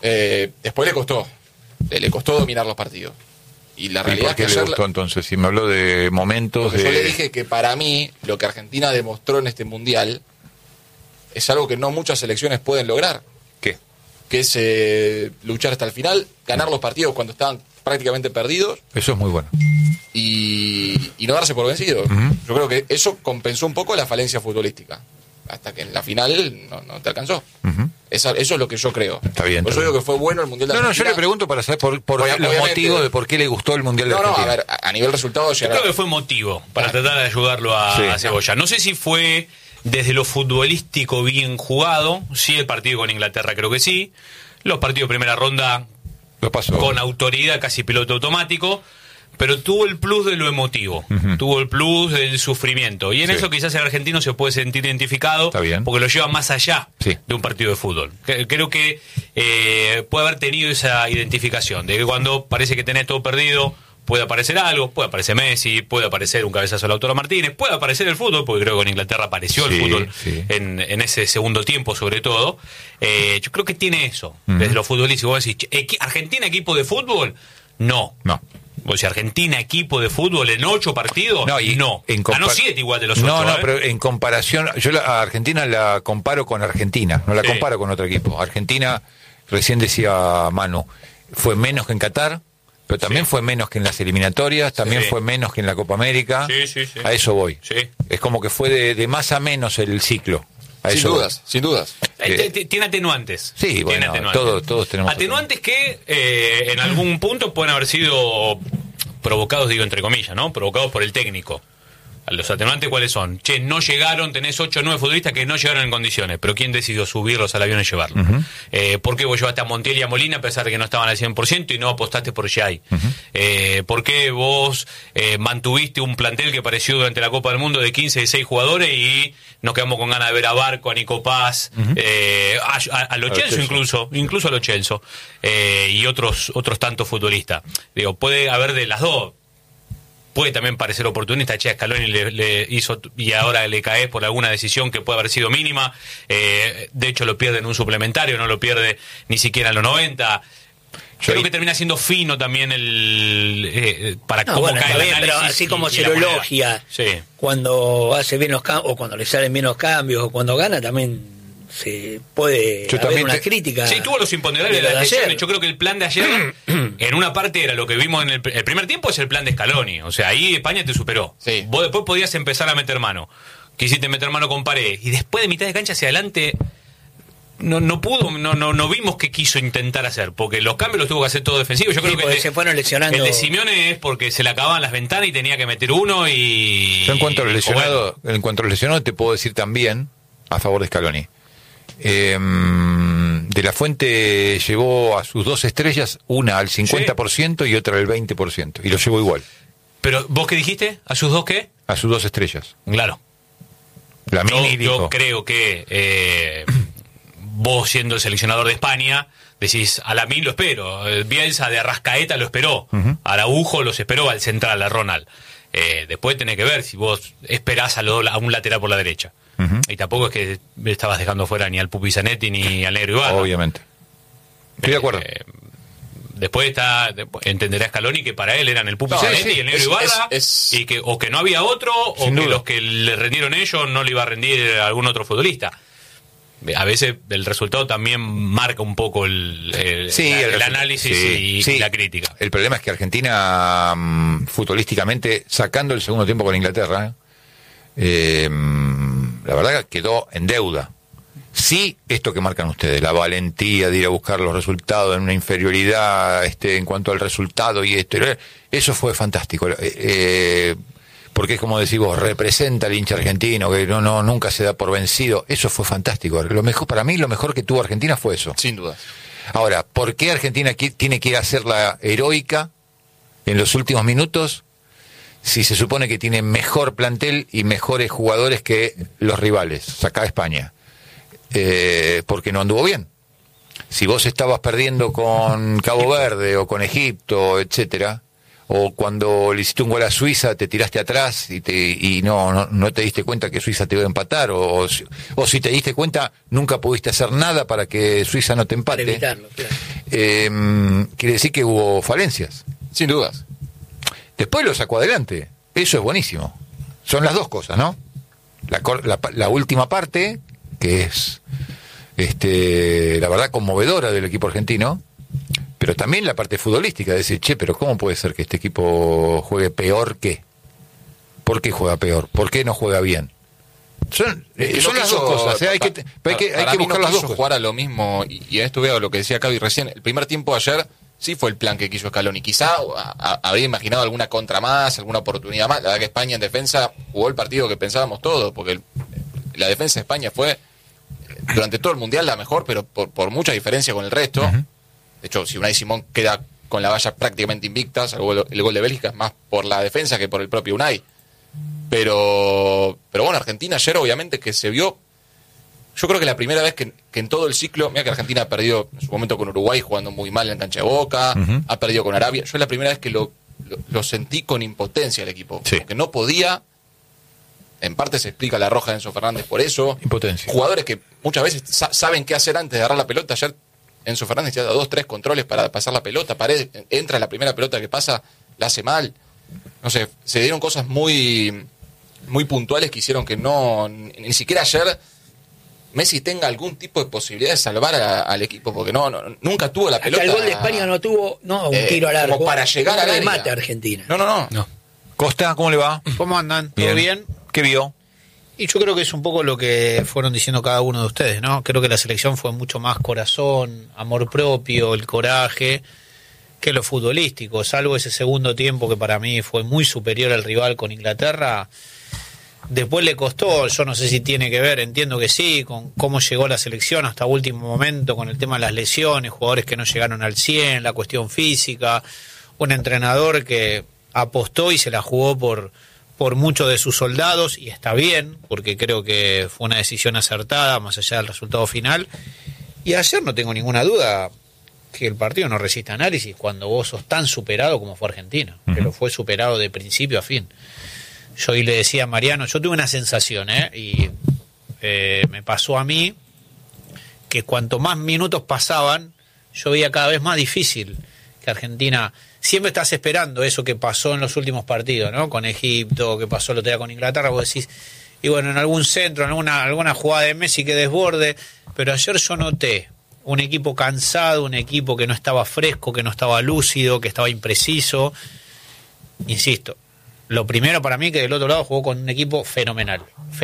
Después le costó dominar los partidos. Y la realidad ¿Por qué es que le ayer, gustó entonces? Si me habló de momentos yo le dije que para mí lo que Argentina demostró en este Mundial es algo que no muchas selecciones pueden lograr. ¿Qué? Que es luchar hasta el final, ganar los partidos cuando estaban prácticamente perdidos. Eso es muy bueno. Y no darse por vencido. Yo creo que eso compensó un poco la falencia futbolística. Hasta que en la final no te alcanzó. Eso es lo que yo creo. Está bien. Por eso digo que fue bueno el Mundial de Argentina. Yo le pregunto para saber por los motivos de por qué le gustó el Mundial de Argentina. A ver, a nivel resultado... Yo creo que fue motivo para tratar de ayudarlo a Cebolla. No sé si fue desde lo futbolístico bien jugado. Sí, el partido con Inglaterra creo que sí. Los partidos de primera ronda lo pasó con autoridad, casi piloto automático. Pero tuvo el plus de lo emotivo, tuvo el plus del sufrimiento. Y en eso quizás el argentino se puede sentir identificado, porque lo lleva más allá de un partido de fútbol. Creo que puede haber tenido esa identificación, de que cuando parece que tenés todo perdido, puede aparecer algo, puede aparecer Messi, puede aparecer un cabezazo a Lautaro Martínez, puede aparecer el fútbol, porque creo que con Inglaterra apareció el fútbol en ese segundo tiempo sobre todo. Yo creo que tiene eso, desde lo futbolístico. Vos decís, ¿Argentina equipo de fútbol? No. O sea, Argentina equipo de fútbol en 8 partidos, no. Ganó 7 igual de los 8. No, pero en comparación, yo a Argentina la comparo con Argentina, no la comparo con otro equipo. Argentina, recién decía Manu, fue menos que en Qatar, pero también fue menos que en las eliminatorias, también fue menos que en la Copa América. A eso voy. Es como que fue de más a menos el ciclo. Sin dudas. Tiene atenuantes. Sí, bueno, todos tenemos atenuantes que en algún punto pueden haber sido provocados, digo entre comillas, ¿no? Provocados por el técnico. Los atenuantes, ¿cuáles son? No llegaron, tenés 8 o 9 futbolistas que no llegaron en condiciones, pero ¿quién decidió subirlos al avión y llevarlos? ¿Por qué vos llevaste a Montiel y a Molina a pesar de que no estaban al 100% y no apostaste por Jay? ¿Por qué vos mantuviste un plantel que pareció durante la Copa del Mundo de 15, 16 jugadores y nos quedamos con ganas de ver a Barco, a Nico Paz, a Lo Celso incluso a Lo Celso, y otros tantos futbolistas? Digo, puede haber de las dos. Puede también parecer oportunista, a Scaloni le hizo y ahora le cae por alguna decisión que puede haber sido mínima. De hecho lo pierde en un suplementario, no lo pierde ni siquiera en los 90. Creo que termina siendo fino también para cómo cae el análisis. Pero así como se lo elogia, cuando hace bien los cambios, o cuando le salen bien los cambios, o cuando gana también se puede haber una crítica. Sí, tuvo los imponderables de las lesiones. Yo creo que el plan de ayer, en una parte era lo que vimos en el primer tiempo, es el plan de Scaloni. O sea, ahí España te superó. Vos después podías empezar a meter mano. Quisiste meter mano con Paredes. Y después de mitad de cancha hacia adelante, no pudo, no vimos qué quiso intentar hacer. Porque los cambios los tuvo que hacer todo defensivo. Yo creo que se fueron lesionando. El de Simeone es porque se le acababan las ventanas y tenía que meter uno y... Yo en cuanto a los lesionados te puedo decir también a favor de Scaloni. De la Fuente llevó a sus 2 estrellas, una al 50% y otra al 20%, y lo llevó igual. Pero ¿vos qué dijiste? ¿A sus 2 qué? A sus 2 estrellas. Claro. Yo creo que vos siendo el seleccionador de España decís, a Lamine lo espero, Bielsa de Arrascaeta lo esperó, Araujo los esperó al central, a Ronald. Después tenés que ver si vos esperás a un lateral por la derecha. Y tampoco es que estabas dejando fuera ni al Pupi Zanetti ni al Negro Ibarra. Obviamente. Estoy de acuerdo. Después entenderá Scaloni que para él eran el Pupi Zanetti y el Negro Ibarra, y que o que no había otro, o que los que le rendieron ellos no le iba a rendir algún otro futbolista. A veces el resultado también marca un poco el análisis y la crítica. El problema es que Argentina, futbolísticamente, sacando el segundo tiempo con Inglaterra, la verdad quedó en deuda. Sí, esto que marcan ustedes, la valentía de ir a buscar los resultados en una inferioridad en cuanto al resultado y eso fue fantástico. Porque es como decís vos, representa al hincha argentino, que nunca se da por vencido. Eso fue fantástico. Para mí lo mejor que tuvo Argentina fue eso. Sin duda. Ahora, ¿por qué Argentina tiene que ir a hacer la heroica en los últimos minutos si se supone que tiene mejor plantel y mejores jugadores que los rivales? Sacá a España. Porque no anduvo bien. Si vos estabas perdiendo con Cabo Verde o con Egipto, etcétera, o cuando le hiciste un gol a Suiza te tiraste atrás y no te diste cuenta que Suiza te iba a empatar, o si te diste cuenta nunca pudiste hacer nada para que Suiza no te empate. Para evitarlo, claro. quiere decir que hubo falencias. Sin dudas. Después lo sacó adelante. Eso es buenísimo. Son las dos cosas, ¿no? La última parte, que es la verdad conmovedora del equipo argentino, pero también la parte futbolística, de decir, che, pero ¿cómo puede ser que este equipo juegue peor que? ¿Por qué juega peor? ¿Por qué no juega bien? Son las dos cosas, hay que buscar las dos cosas. Jugar a lo mismo, y en esto veo lo que decía Cavi recién, el primer tiempo de ayer sí fue el plan que quiso Scaloni. Quizá habría imaginado alguna contra más, alguna oportunidad más. La verdad que España en defensa jugó el partido que pensábamos todos, porque la defensa de España fue durante todo el Mundial la mejor, pero por mucha diferencia con el resto. Uh-huh. De hecho, si Unai Simón queda con la valla prácticamente invicta, salvo el gol de Bélgica, es más por la defensa que por el propio Unai. Pero bueno, Argentina ayer obviamente que se vio, yo creo que la primera vez que en todo el ciclo, mira que Argentina ha perdido en su momento con Uruguay jugando muy mal en cancha de Boca, uh-huh. Ha perdido con Arabia, yo es la primera vez que lo sentí con impotencia el equipo, sí. Porque no podía, en parte se explica la roja de Enzo Fernández por eso, impotencia. Jugadores que muchas veces saben qué hacer antes de agarrar la pelota. Ayer Enzo Fernández ya da 2-3 controles para pasar la pelota, entra la primera pelota que pasa, la hace mal, no sé, se dieron cosas muy puntuales que hicieron que ni siquiera ayer Messi tenga algún tipo de posibilidad de salvar al equipo, porque nunca tuvo la pelota. El gol de España no tuvo un tiro al arco. Como para llegar al remate a Argentina. No. Costa, ¿cómo le va? ¿Cómo andan? ¿Todo bien? ¿Qué vio? Y yo creo que es un poco lo que fueron diciendo cada uno de ustedes, ¿no? Creo que la selección fue mucho más corazón, amor propio, el coraje, que lo futbolístico. Salvo ese segundo tiempo que para mí fue muy superior al rival con Inglaterra. Después le costó, yo no sé si tiene que ver, entiendo que sí, con cómo llegó la selección hasta último momento, con el tema de las lesiones, jugadores que no llegaron al 100, la cuestión física, un entrenador que apostó y se la jugó por muchos de sus soldados, y está bien, porque creo que fue una decisión acertada, más allá del resultado final. Y ayer no tengo ninguna duda que el partido no resiste análisis cuando vos sos tan superado como fue Argentina, uh-huh. Pero fue superado de principio a fin. Yo hoy le decía a Mariano, yo tuve una sensación, y me pasó a mí, que cuanto más minutos pasaban, yo veía cada vez más difícil que Argentina. Siempre estás esperando eso que pasó en los últimos partidos, ¿no? Con Egipto, que pasó el otro día con Inglaterra, vos decís, y bueno, en algún centro, en alguna jugada de Messi que desborde, pero ayer yo noté un equipo cansado, un equipo que no estaba fresco, que no estaba lúcido, que estaba impreciso. Insisto, lo primero para mí que del otro lado jugó con un equipo fenomenal,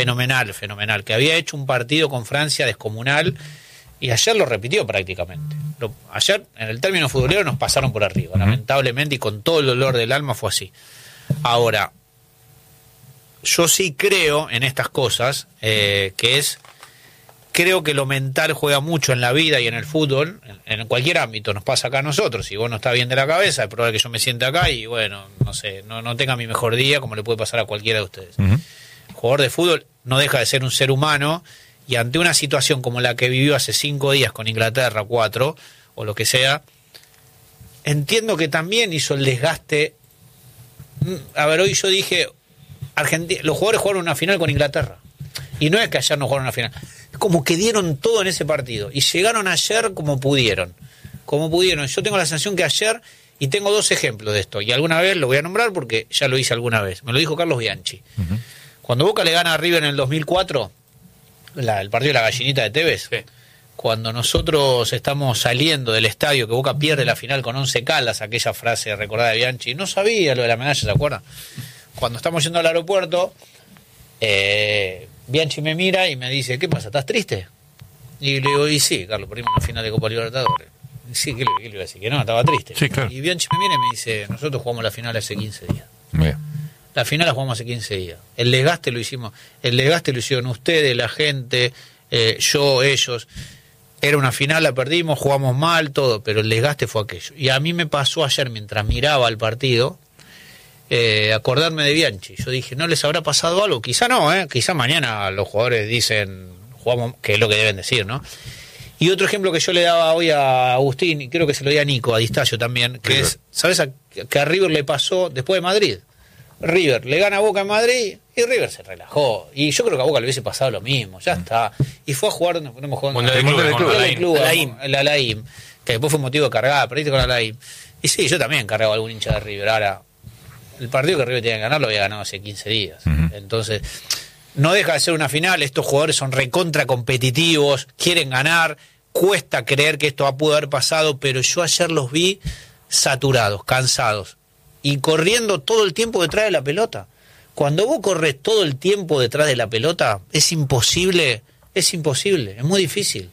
que había hecho un partido con Francia descomunal, y ayer lo repitió prácticamente. Ayer, en el término futbolero, nos pasaron por arriba, lamentablemente, y con todo el dolor del alma fue así. Ahora, yo sí creo en estas cosas, creo que lo mental juega mucho en la vida y en el fútbol, en cualquier ámbito. Nos pasa acá a nosotros. Si vos no estás bien de la cabeza, es probable que yo me siente acá y, bueno, no sé, no tenga mi mejor día, como le puede pasar a cualquiera de ustedes. Uh-huh. El jugador de fútbol no deja de ser un ser humano, y ante una situación como la que vivió hace 5 días con Inglaterra, 4, o lo que sea, entiendo que también hizo el desgaste. A ver, hoy yo dije, los jugadores jugaron una final con Inglaterra, y no es que ayer no jugaron una final, es como que dieron todo en ese partido, y llegaron ayer como pudieron. Yo tengo la sensación que ayer, y tengo 2 ejemplos de esto, y alguna vez lo voy a nombrar porque ya lo hice alguna vez, me lo dijo Carlos Bianchi. Uh-huh. Cuando Boca le gana a River en el 2004, el partido de la gallinita de Tevez, sí. Cuando nosotros estamos saliendo del estadio, que Boca pierde la final con 11 Caldas, aquella frase recordada de Bianchi, no sabía lo de la medalla, ¿se acuerdan? Cuando estamos yendo al aeropuerto, Bianchi me mira y me dice, ¿qué pasa? ¿Estás triste? Y le digo, y sí, Carlos, perdimos una final de Copa Libertadores. Y sí, ¿qué le iba a decir? Que no, estaba triste. Sí, claro. Y Bianchi me mira y me dice, nosotros jugamos la final hace 15 días. Bien. La final la jugamos hace 15 días. El desgaste lo hicimos. El desgaste lo hicieron ustedes, la gente, yo, ellos. Era una final, la perdimos, jugamos mal, todo, pero el desgaste fue aquello. Y a mí me pasó ayer, mientras miraba el partido, acordarme de Bianchi. Yo dije, ¿no les habrá pasado algo? Quizá no, quizá mañana los jugadores dicen, jugamos, que es lo que deben decir, ¿no? Y otro ejemplo que yo le daba hoy a Agustín, y creo que se lo di a Nico, a Distacio también, que River. Es, ¿sabes que a River le pasó después de Madrid? River le gana a Boca en Madrid y River se relajó. Y yo creo que a Boca le hubiese pasado lo mismo, ya está. Y fue a jugar, no me jugó el Alaim. El Alaim. que después fue motivo de cargar, perdiste con Alain. Y sí, yo también cargaba algún hincha de River. Ahora, el partido que River tenía que ganar lo había ganado hace 15 días. Entonces, no deja de ser una final. Estos jugadores son recontra competitivos, quieren ganar. Cuesta creer que esto pudo haber pasado, pero yo ayer los vi saturados, cansados y corriendo todo el tiempo detrás de la pelota. Cuando vos corres todo el tiempo detrás de la pelota, es imposible, es muy difícil.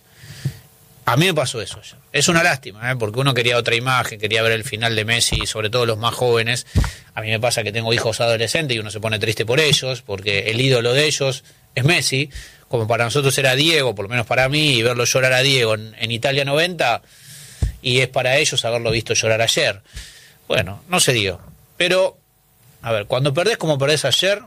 A mí me pasó eso ayer. Es una lástima, porque uno quería otra imagen, quería ver el final de Messi, sobre todo los más jóvenes. A mí me pasa que tengo hijos adolescentes y uno se pone triste por ellos, porque el ídolo de ellos es Messi, como para nosotros era Diego, por lo menos para mí, y verlo llorar a Diego en Italia 90, y es para ellos haberlo visto llorar ayer. Bueno, no se dio. Pero, a ver, cuando perdés como perdés ayer,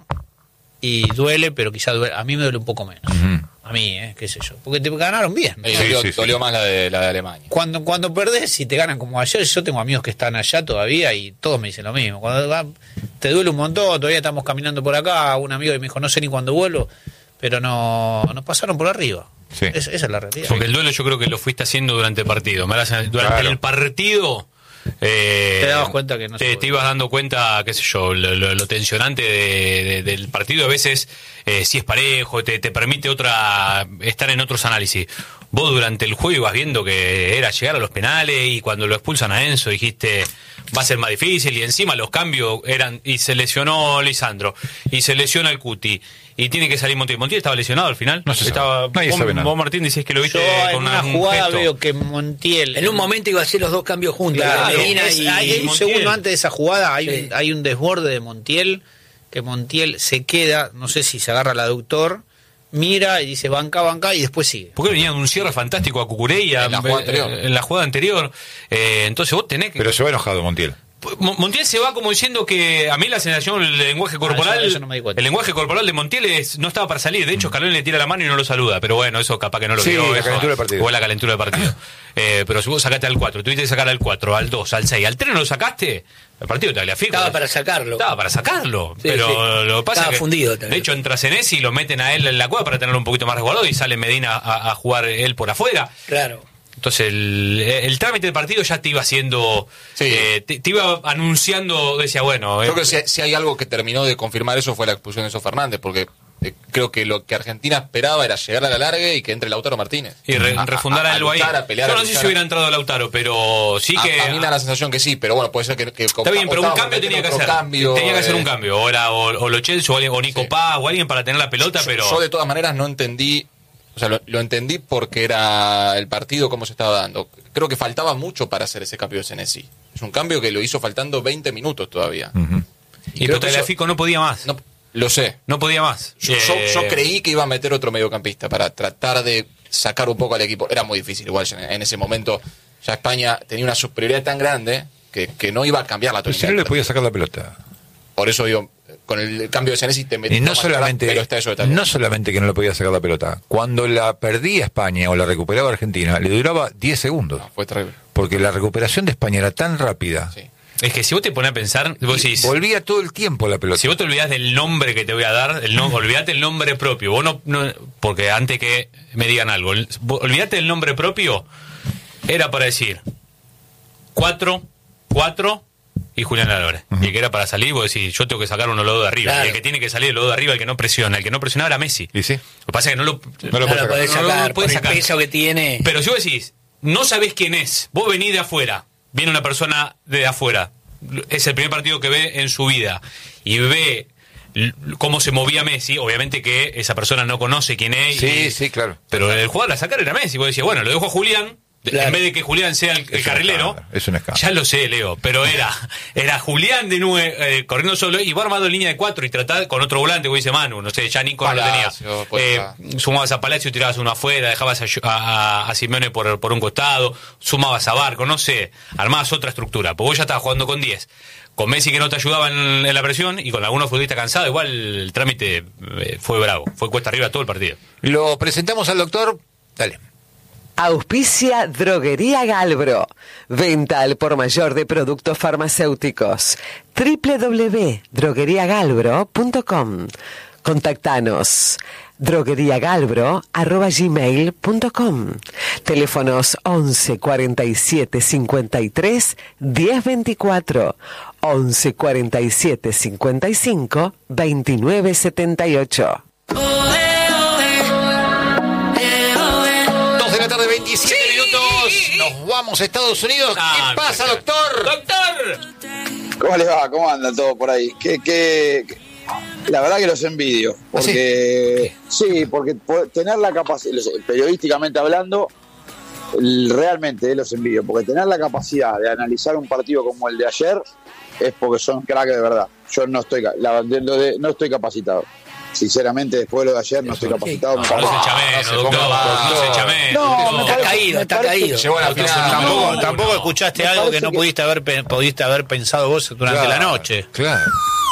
y duele, pero quizá duele, a mí me duele un poco menos. A mí, qué sé yo. Porque te ganaron bien. Dolió más la de Alemania. Cuando perdés y te ganan como ayer, yo tengo amigos que están allá todavía y todos me dicen lo mismo. Cuando te duele un montón, todavía estamos caminando por acá, un amigo que me dijo, no sé ni cuándo vuelvo, pero nos pasaron por arriba. Sí. Esa es la realidad. Porque el duelo yo creo que lo fuiste haciendo durante el partido. Durante el partido... te dabas cuenta que no te ibas dando cuenta, qué sé yo, lo tensionante del partido. A veces si es parejo, te permite estar en otros análisis. Vos durante el juego ibas viendo que era llegar a los penales, y cuando lo expulsan a Enzo dijiste va a ser más difícil, y encima los cambios eran, y se lesionó Lisandro y se lesiona el Cuti y tiene que salir Montiel. ¿Montiel estaba lesionado al final? No se sabe. Nadie sabe nada. Vos, Martín, decís que lo viste yo con una jugada veo que Montiel en un momento iba a hacer los dos cambios juntos. Claro, Medina hay un Montiel. segundo antes de esa jugada Sí. hay un desborde de Montiel, que Montiel se queda, no sé si se agarra al aductor, mira y dice banca, y después sigue. Porque venía de un cierre fantástico a Cucurella en la jugada anterior. Entonces vos tenés que... Pero se va enojado Montiel. Montiel se va como diciendo que a mí la sensación, el lenguaje corporal, eso no me di cuenta. el lenguaje corporal de Montiel no estaba para salir. De hecho, Scaloni le tira la mano y no lo saluda. Pero bueno, eso capaz que no lo vio. La calentura del partido. O la calentura del partido. Pero si vos sacaste al 4, tuviste que sacar al 4, al 2, al 6, al 3 no lo sacaste, el partido te valía fijo. Estaba para sacarlo. Sí, pero sí. lo que pasa estaba es que, fundido también. de hecho, entra Senesi y lo meten a él en la cueva para tenerlo un poquito más resguardado, y sale Medina a jugar él por afuera. Claro. Entonces el trámite del partido ya te iba haciendo, Sí. te iba anunciando, decía, bueno... Creo que si hay algo que terminó de confirmar eso fue la expulsión de Enzo Fernández, porque creo que lo que Argentina esperaba era llegar a la larga y que entre Lautaro Martínez. Y refundar algo ahí. Pelear, yo no sé si hubiera entrado Lautaro, pero sí que... A mí me da la sensación que sí, pero bueno, puede ser que está bien, pero un cambio tenía que hacer. Tenía que hacer un cambio. O Lo Celso, o Nico Paz, o alguien para tener la pelota, pero... Yo de todas maneras no entendí. O sea, lo entendí porque era el partido como se estaba dando. Creo que faltaba mucho para hacer ese cambio de Senesi. Es un cambio que lo hizo faltando 20 minutos todavía. Y Tagliafico no podía más. No, lo sé. No podía más. Yo creí que iba a meter otro mediocampista para tratar de sacar un poco al equipo. Era muy difícil, igual en ese momento. Ya España tenía una superioridad tan grande que no iba a cambiar la Pero si tónica. no le podía sacar la pelota. Por eso digo, con el cambio de Senesi te metí Y no solamente, pero está eso de tal. no solamente que no le podía sacar la pelota, cuando la perdía España o la recuperaba Argentina, le duraba 10 segundos. No, fue terrible. Porque la recuperación de España era tan rápida. Sí. Es que si vos te pones a pensar, vos decís, Volvía todo el tiempo la pelota. si vos te olvidás del nombre que te voy a dar, olvidate el nombre propio. Vos no, porque antes que me digan algo, olvidate del nombre propio, era para decir 4 y Julián Álvarez. Y el que era para salir, vos decís, yo tengo que sacar uno lodo de arriba. Claro. Y el que tiene que salir el lodo de arriba, el que no presiona. El que no presionaba era Messi. ¿Y sí? Lo que pasa es que no lo Podés sacar, podés por sacar. el peso que tiene. Pero si vos decís, no sabés quién es, vos venís de afuera, viene una persona de afuera, es el primer partido que ve en su vida, y ve cómo se movía Messi, obviamente que esa persona no conoce quién es. Sí, claro. Pero el jugador a sacar era Messi. Vos decías, bueno, lo dejo a Julián. Claro. En vez de que Julián sea el carrilero, Es un escándalo. ya lo sé, Leo, pero era Julián de 9 corriendo solo, y vos armado en línea de 4 y tratar con otro volante, como dice Manu, no sé, ya Nico no lo Palacio, tenía. Sumabas a Palacio y tirabas uno afuera, dejabas a Simeone por un costado, sumabas a Barco, no sé, armabas otra estructura, porque vos ya estabas jugando con 10. Con Messi que no te ayudaba en la presión, y con algunos futbolistas cansados, igual el trámite fue bravo, fue cuesta arriba todo el partido. Lo presentamos al doctor. Dale. Auspicia Droguería Galbro. Venta al por mayor de productos farmacéuticos. www.drogueriagalbro.com. Contactanos drogueriagalbro@gmail.com. Teléfonos 11 47 53 10 24, 11 47 55 29 78. 27 minutos, nos vamos a Estados Unidos. ¿Qué pasa, doctor? ¡Doctor! ¿Cómo les va? ¿Cómo andan todos por ahí? La verdad que los envidio, porque sí, porque tener la capacidad, periodísticamente hablando, realmente los envidio, porque tener la capacidad de analizar un partido como el de ayer es porque son crack de verdad. Yo no estoy capacitado. Sinceramente, después de lo de ayer no estoy capacitado. No se echa menos, doctor. No se echa menos. Está caído. Tampoco escuchaste algo que no pudiste haber pensado vos durante la noche. Claro.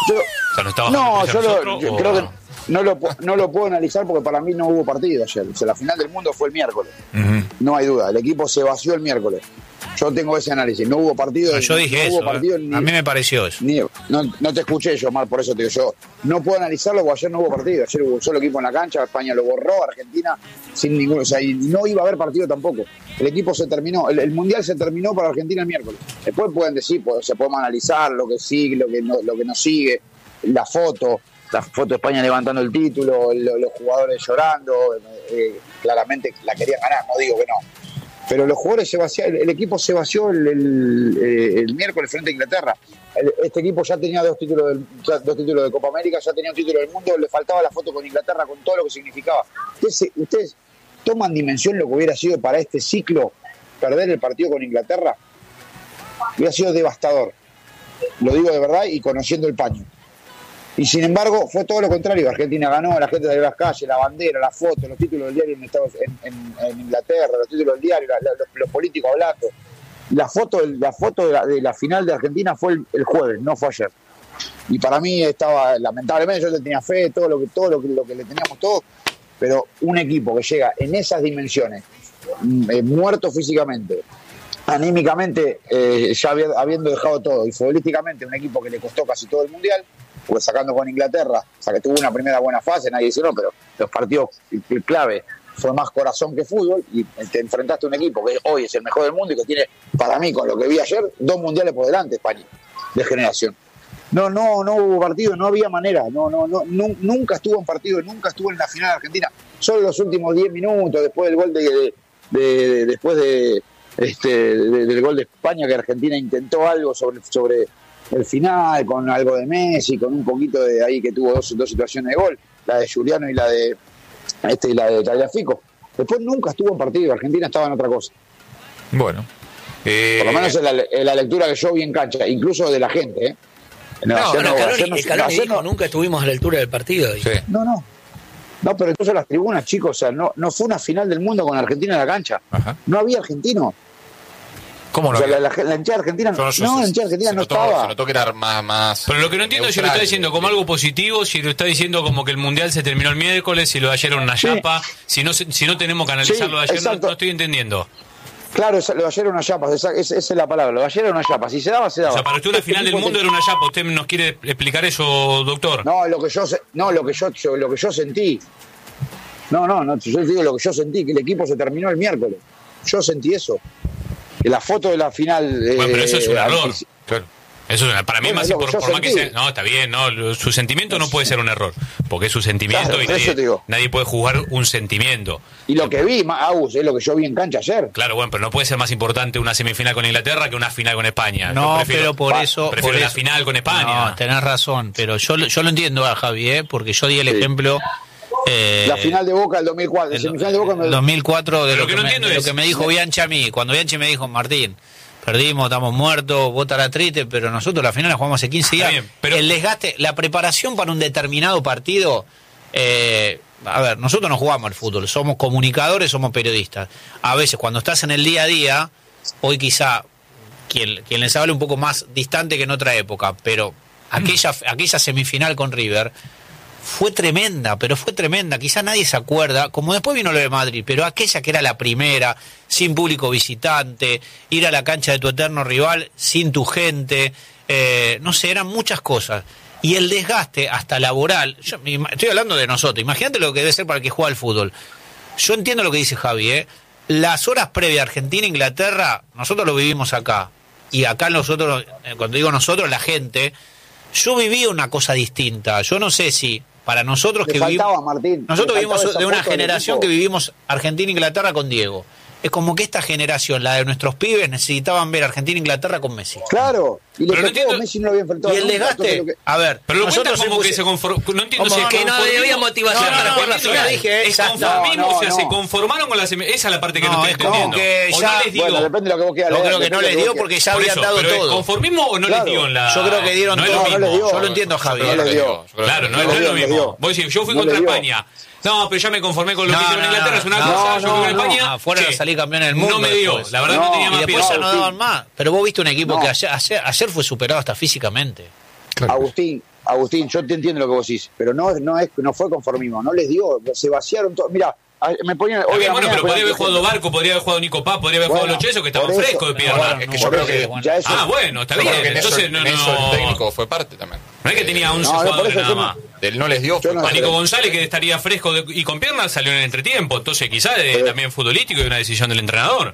Yo creo que no lo puedo analizar porque para mí no hubo partido ayer. O sea, la final del mundo fue el miércoles. No hay duda. El equipo se vació el miércoles. Yo tengo ese análisis. No hubo partido. Yo dije eso. A mí me pareció eso. No te escuché yo, Mar, por eso te digo yo. No puedo analizarlo porque ayer no hubo partido. Ayer hubo un solo equipo en la cancha. España lo borró. Argentina sin ninguno. O sea, y no iba a haber partido tampoco. El equipo se terminó. El mundial se terminó para Argentina el miércoles. Después pueden decir, podemos analizar lo que sigue, lo que no sigue. La foto de España levantando el título, los jugadores llorando. Claramente la querían ganar, no digo que no. Pero los jugadores el equipo se vació el miércoles frente a Inglaterra. Este equipo ya tenía dos títulos de Copa América, ya tenía un título del mundo, le faltaba la foto con Inglaterra con todo lo que significaba. ¿Ustedes toman dimensión lo que hubiera sido para este ciclo perder el partido con Inglaterra? Hubiera sido devastador. Lo digo de verdad y conociendo el paño. Y sin embargo, fue todo lo contrario. Argentina ganó, la gente salió a las calles, la bandera, la foto, los títulos del diario en Inglaterra, los títulos del diario, los políticos hablando. La foto de la final de Argentina fue el jueves, no fue ayer. Y para mí lamentablemente, yo le tenía fe, todo lo que le teníamos todos, pero un equipo que llega en esas dimensiones, muerto físicamente, anímicamente, ya habiendo dejado todo, y futbolísticamente un equipo que le costó casi todo el mundial, pues sacando con Inglaterra, o sea que tuvo una primera buena fase, nadie dice no, pero los partidos clave fue más corazón que fútbol, y te enfrentaste a un equipo que hoy es el mejor del mundo y que tiene, para mí, con lo que vi ayer, 2 mundiales por delante, España, de generación. No hubo partido, no había manera, nunca estuvo en partido, nunca estuvo en la final de Argentina, solo los últimos 10 minutos, después del gol del gol de España, que Argentina intentó algo sobre el final, con algo de Messi, con un poquito de ahí que tuvo dos situaciones de gol, la de Giuliano y la de Tagliafico. Después nunca estuvo en partido, Argentina estaba en otra cosa. Bueno. Por lo menos en la lectura que yo vi en cancha, incluso de la gente, ¿eh? Scaloni dijo, nunca estuvimos a la altura del partido. Sí. No, pero incluso las tribunas, chicos, o sea, no fue una final del mundo con Argentina en la cancha. Ajá. No había argentino. ¿Cómo no? O sea, la hinchada argentina la hinchada argentina no estaba. Se notó que era más. Pero lo que no entiendo es si lo está diciendo como algo positivo, si lo está diciendo como que el mundial se terminó el miércoles, si lo de ayer era una chapa, si no tenemos que analizarlo de ayer, no estoy entendiendo. Claro, lo de ayer era una chapa, esa es la palabra, lo de ayer era una chapa, si se daba, se daba. O sea, para usted una final del mundo era una chapa, ¿usted nos quiere explicar eso, doctor? No, lo que yo sentí. No, yo digo lo que yo sentí, que el equipo se terminó el miércoles. Yo sentí eso. La foto de la final. Bueno, pero eso es un error. Claro. Eso para mí es más importante. Por más que sea, no, está bien, no, su sentimiento no puede ser un error, porque es su sentimiento, claro, y nadie puede juzgar un sentimiento. Y lo que vi, Agus, es lo que yo vi en cancha ayer. Claro, bueno, pero no puede ser más importante una semifinal con Inglaterra que una final con España. No, pero prefiero la final con España. No, tenés razón, pero yo lo entiendo a Javi, porque yo di el ejemplo. La final de Boca del 2004, el semifinal de Boca del 2004, de lo que me dijo Bianchi a mí, cuando Bianchi me dijo, Martín, perdimos, estamos muertos, vota la triste, pero nosotros la final la jugamos hace 15 días. Bien, pero el desgaste, la preparación para un determinado partido, a ver, nosotros no jugamos al fútbol, somos comunicadores, somos periodistas. A veces cuando estás en el día a día, hoy quizá quien les habla un poco más distante que en otra época, pero aquella semifinal con River fue tremenda, quizá nadie se acuerda, como después vino lo de Madrid, pero aquella que era la primera, sin público visitante, ir a la cancha de tu eterno rival sin tu gente, no sé, eran muchas cosas. Y el desgaste hasta laboral, estoy hablando de nosotros, imagínate lo que debe ser para el que juega al fútbol. Yo entiendo lo que dice Javi, las horas previas Argentina-Inglaterra, nosotros lo vivimos acá. Y acá nosotros, cuando digo nosotros, la gente, yo viví una cosa distinta. Yo no sé si para nosotros que vivimos... Martín, nosotros vivimos de una generación que vivimos Argentina-Inglaterra con Diego. Es como que esta generación, la de nuestros pibes, necesitaban ver Argentina-Inglaterra con Messi. Claro, y pero no Messi no lo había enfrentado. Y el desgaste, a ver, pero nosotros como que se conformó, no entiendo si que no había motivación para jugar la final. Se conformaron con la esa es la parte que no estoy entendiendo. Que ya, no les dio. Bueno, depende de lo que vos quieras. Yo creo que no les dio porque ya habían dado todo. ¿Conformismo o no les dio en la? Yo creo que dieron todo. Yo lo entiendo, Javi. No les dio. Claro, no es lo mismo. Vos decís, yo fui contra España. No, pero ya me conformé con lo que hicieron en Inglaterra, es una cosa, yo fui con España. Fueron a salir campeones del mundo. No me dio, la verdad no tenía más y después ya no daban más. Pero vos viste un equipo que ayer fue superado hasta físicamente. Claro. Agustín, yo te entiendo lo que vos decís, pero no fue conformismo, no les dio, se vaciaron todo. Mira, me ponían hoy bueno, pero podría haber jugado Barco, podría haber jugado Nico Paz, podría haber jugado Los Chesos, que estaban frescos de pierna. Es que yo creo que bueno, está bien. Entonces el técnico fue parte también. No es que tenía 11 jugadores nada más. Del no les dio. A Nico González, que estaría fresco y con piernas, salió en el entretiempo. Entonces quizás también futbolístico y una decisión del entrenador.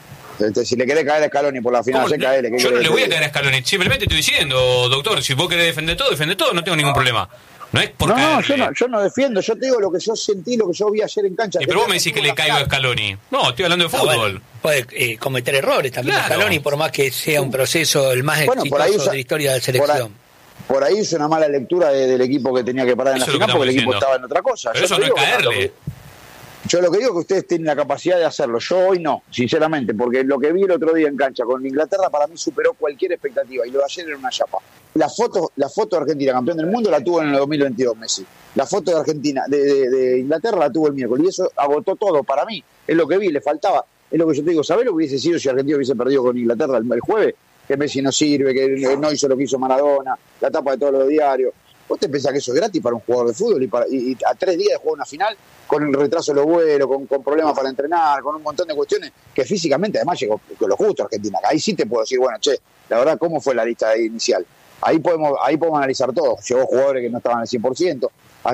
Si le querés caer a Scaloni por la final, yo no le voy a caer a Scaloni. Simplemente estoy diciendo, doctor, si vos querés defender todo, no tengo ningún problema. No es por yo no defiendo, yo te digo lo que yo sentí, lo que yo vi ayer en cancha. Pero vos me decís que le caigo a Scaloni. No, estoy hablando de fútbol. Puede cometer errores también Scaloni, por más que sea un proceso el más exitoso de la historia de la selección. Por ahí hizo una mala lectura del equipo que tenía que parar en la final porque el equipo estaba en otra cosa. Pero eso no es caerle. Yo lo que digo es que ustedes tienen la capacidad de hacerlo. Yo hoy no, sinceramente, porque lo que vi el otro día en cancha con Inglaterra para mí superó cualquier expectativa y lo de ayer era una chapa. La foto de Argentina, campeón del mundo, la tuvo en el 2022 Messi. La foto de Argentina, de Inglaterra la tuvo el miércoles y eso agotó todo para mí. Es lo que vi, le faltaba. Es lo que yo te digo, ¿sabés lo que hubiese sido si Argentina hubiese perdido con Inglaterra el jueves? Que Messi no sirve, que no hizo lo que hizo Maradona, la tapa de todos los diarios. ¿Vos te pensás que eso es gratis para un jugador de fútbol y a 3 días de jugar una final con el retraso de los vuelos, con problemas para entrenar, con un montón de cuestiones que físicamente además llegó con lo justo Argentina? Ahí sí te puedo decir, bueno, la verdad, ¿cómo fue la lista inicial? Ahí podemos analizar todo. Llegó jugadores que no estaban al 100%.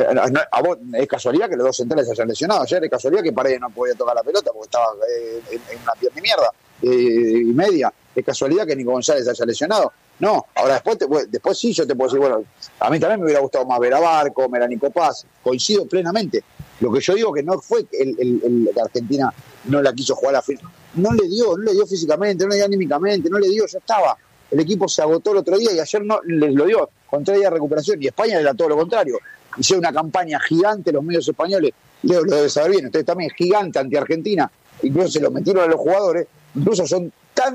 A vos, es casualidad que los dos centrales se hayan lesionado. Ayer es casualidad que Paredes no podía tocar la pelota porque estaba en una pierna y mierda y media. Es casualidad que Nico González se haya lesionado. No, ahora después sí yo te puedo decir, bueno, a mí también me hubiera gustado más ver a Barco, ver a Nico Paz. Coincido plenamente. Lo que yo digo que no fue que Argentina no la quiso jugar a la final. No le dio físicamente, no le dio anímicamente, no le dio, ya estaba. El equipo se agotó el otro día y ayer no les lo dio, con 3 días de recuperación. Y España era todo lo contrario. Hicieron una campaña gigante los medios españoles, Leo lo debe saber bien, ustedes también, gigante anti-Argentina. Incluso se lo metieron a los jugadores, incluso son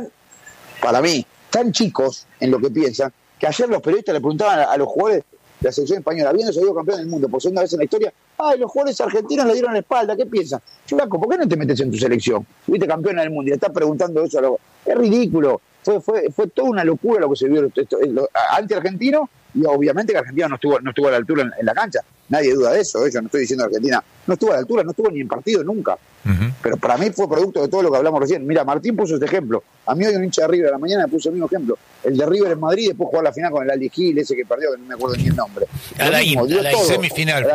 para mí, tan chicos en lo que piensan, que ayer los periodistas le preguntaban a los jugadores de la selección española, habiendo salido campeón del mundo por segunda vez en la historia, los jugadores argentinos le dieron la espalda, ¿qué piensan? Flaco, ¿por qué no te metes en tu selección? Fuiste campeona del mundo y le estás preguntando eso a los... Es ridículo. Fue toda una locura lo que se vio anti-argentino, y obviamente que Argentina no estuvo a la altura en la cancha. Nadie duda de eso, yo no estoy diciendo que Argentina no estuvo a la altura, no estuvo ni en partido nunca. Pero para mí fue producto de todo lo que hablamos recién. Mira, Martín puso este ejemplo. A mí hoy un hincha de River a la mañana me puso el mismo ejemplo. El de River en Madrid, después jugar la final con el Ali Gil, ese que perdió, que no me acuerdo ni el nombre. Semifinal.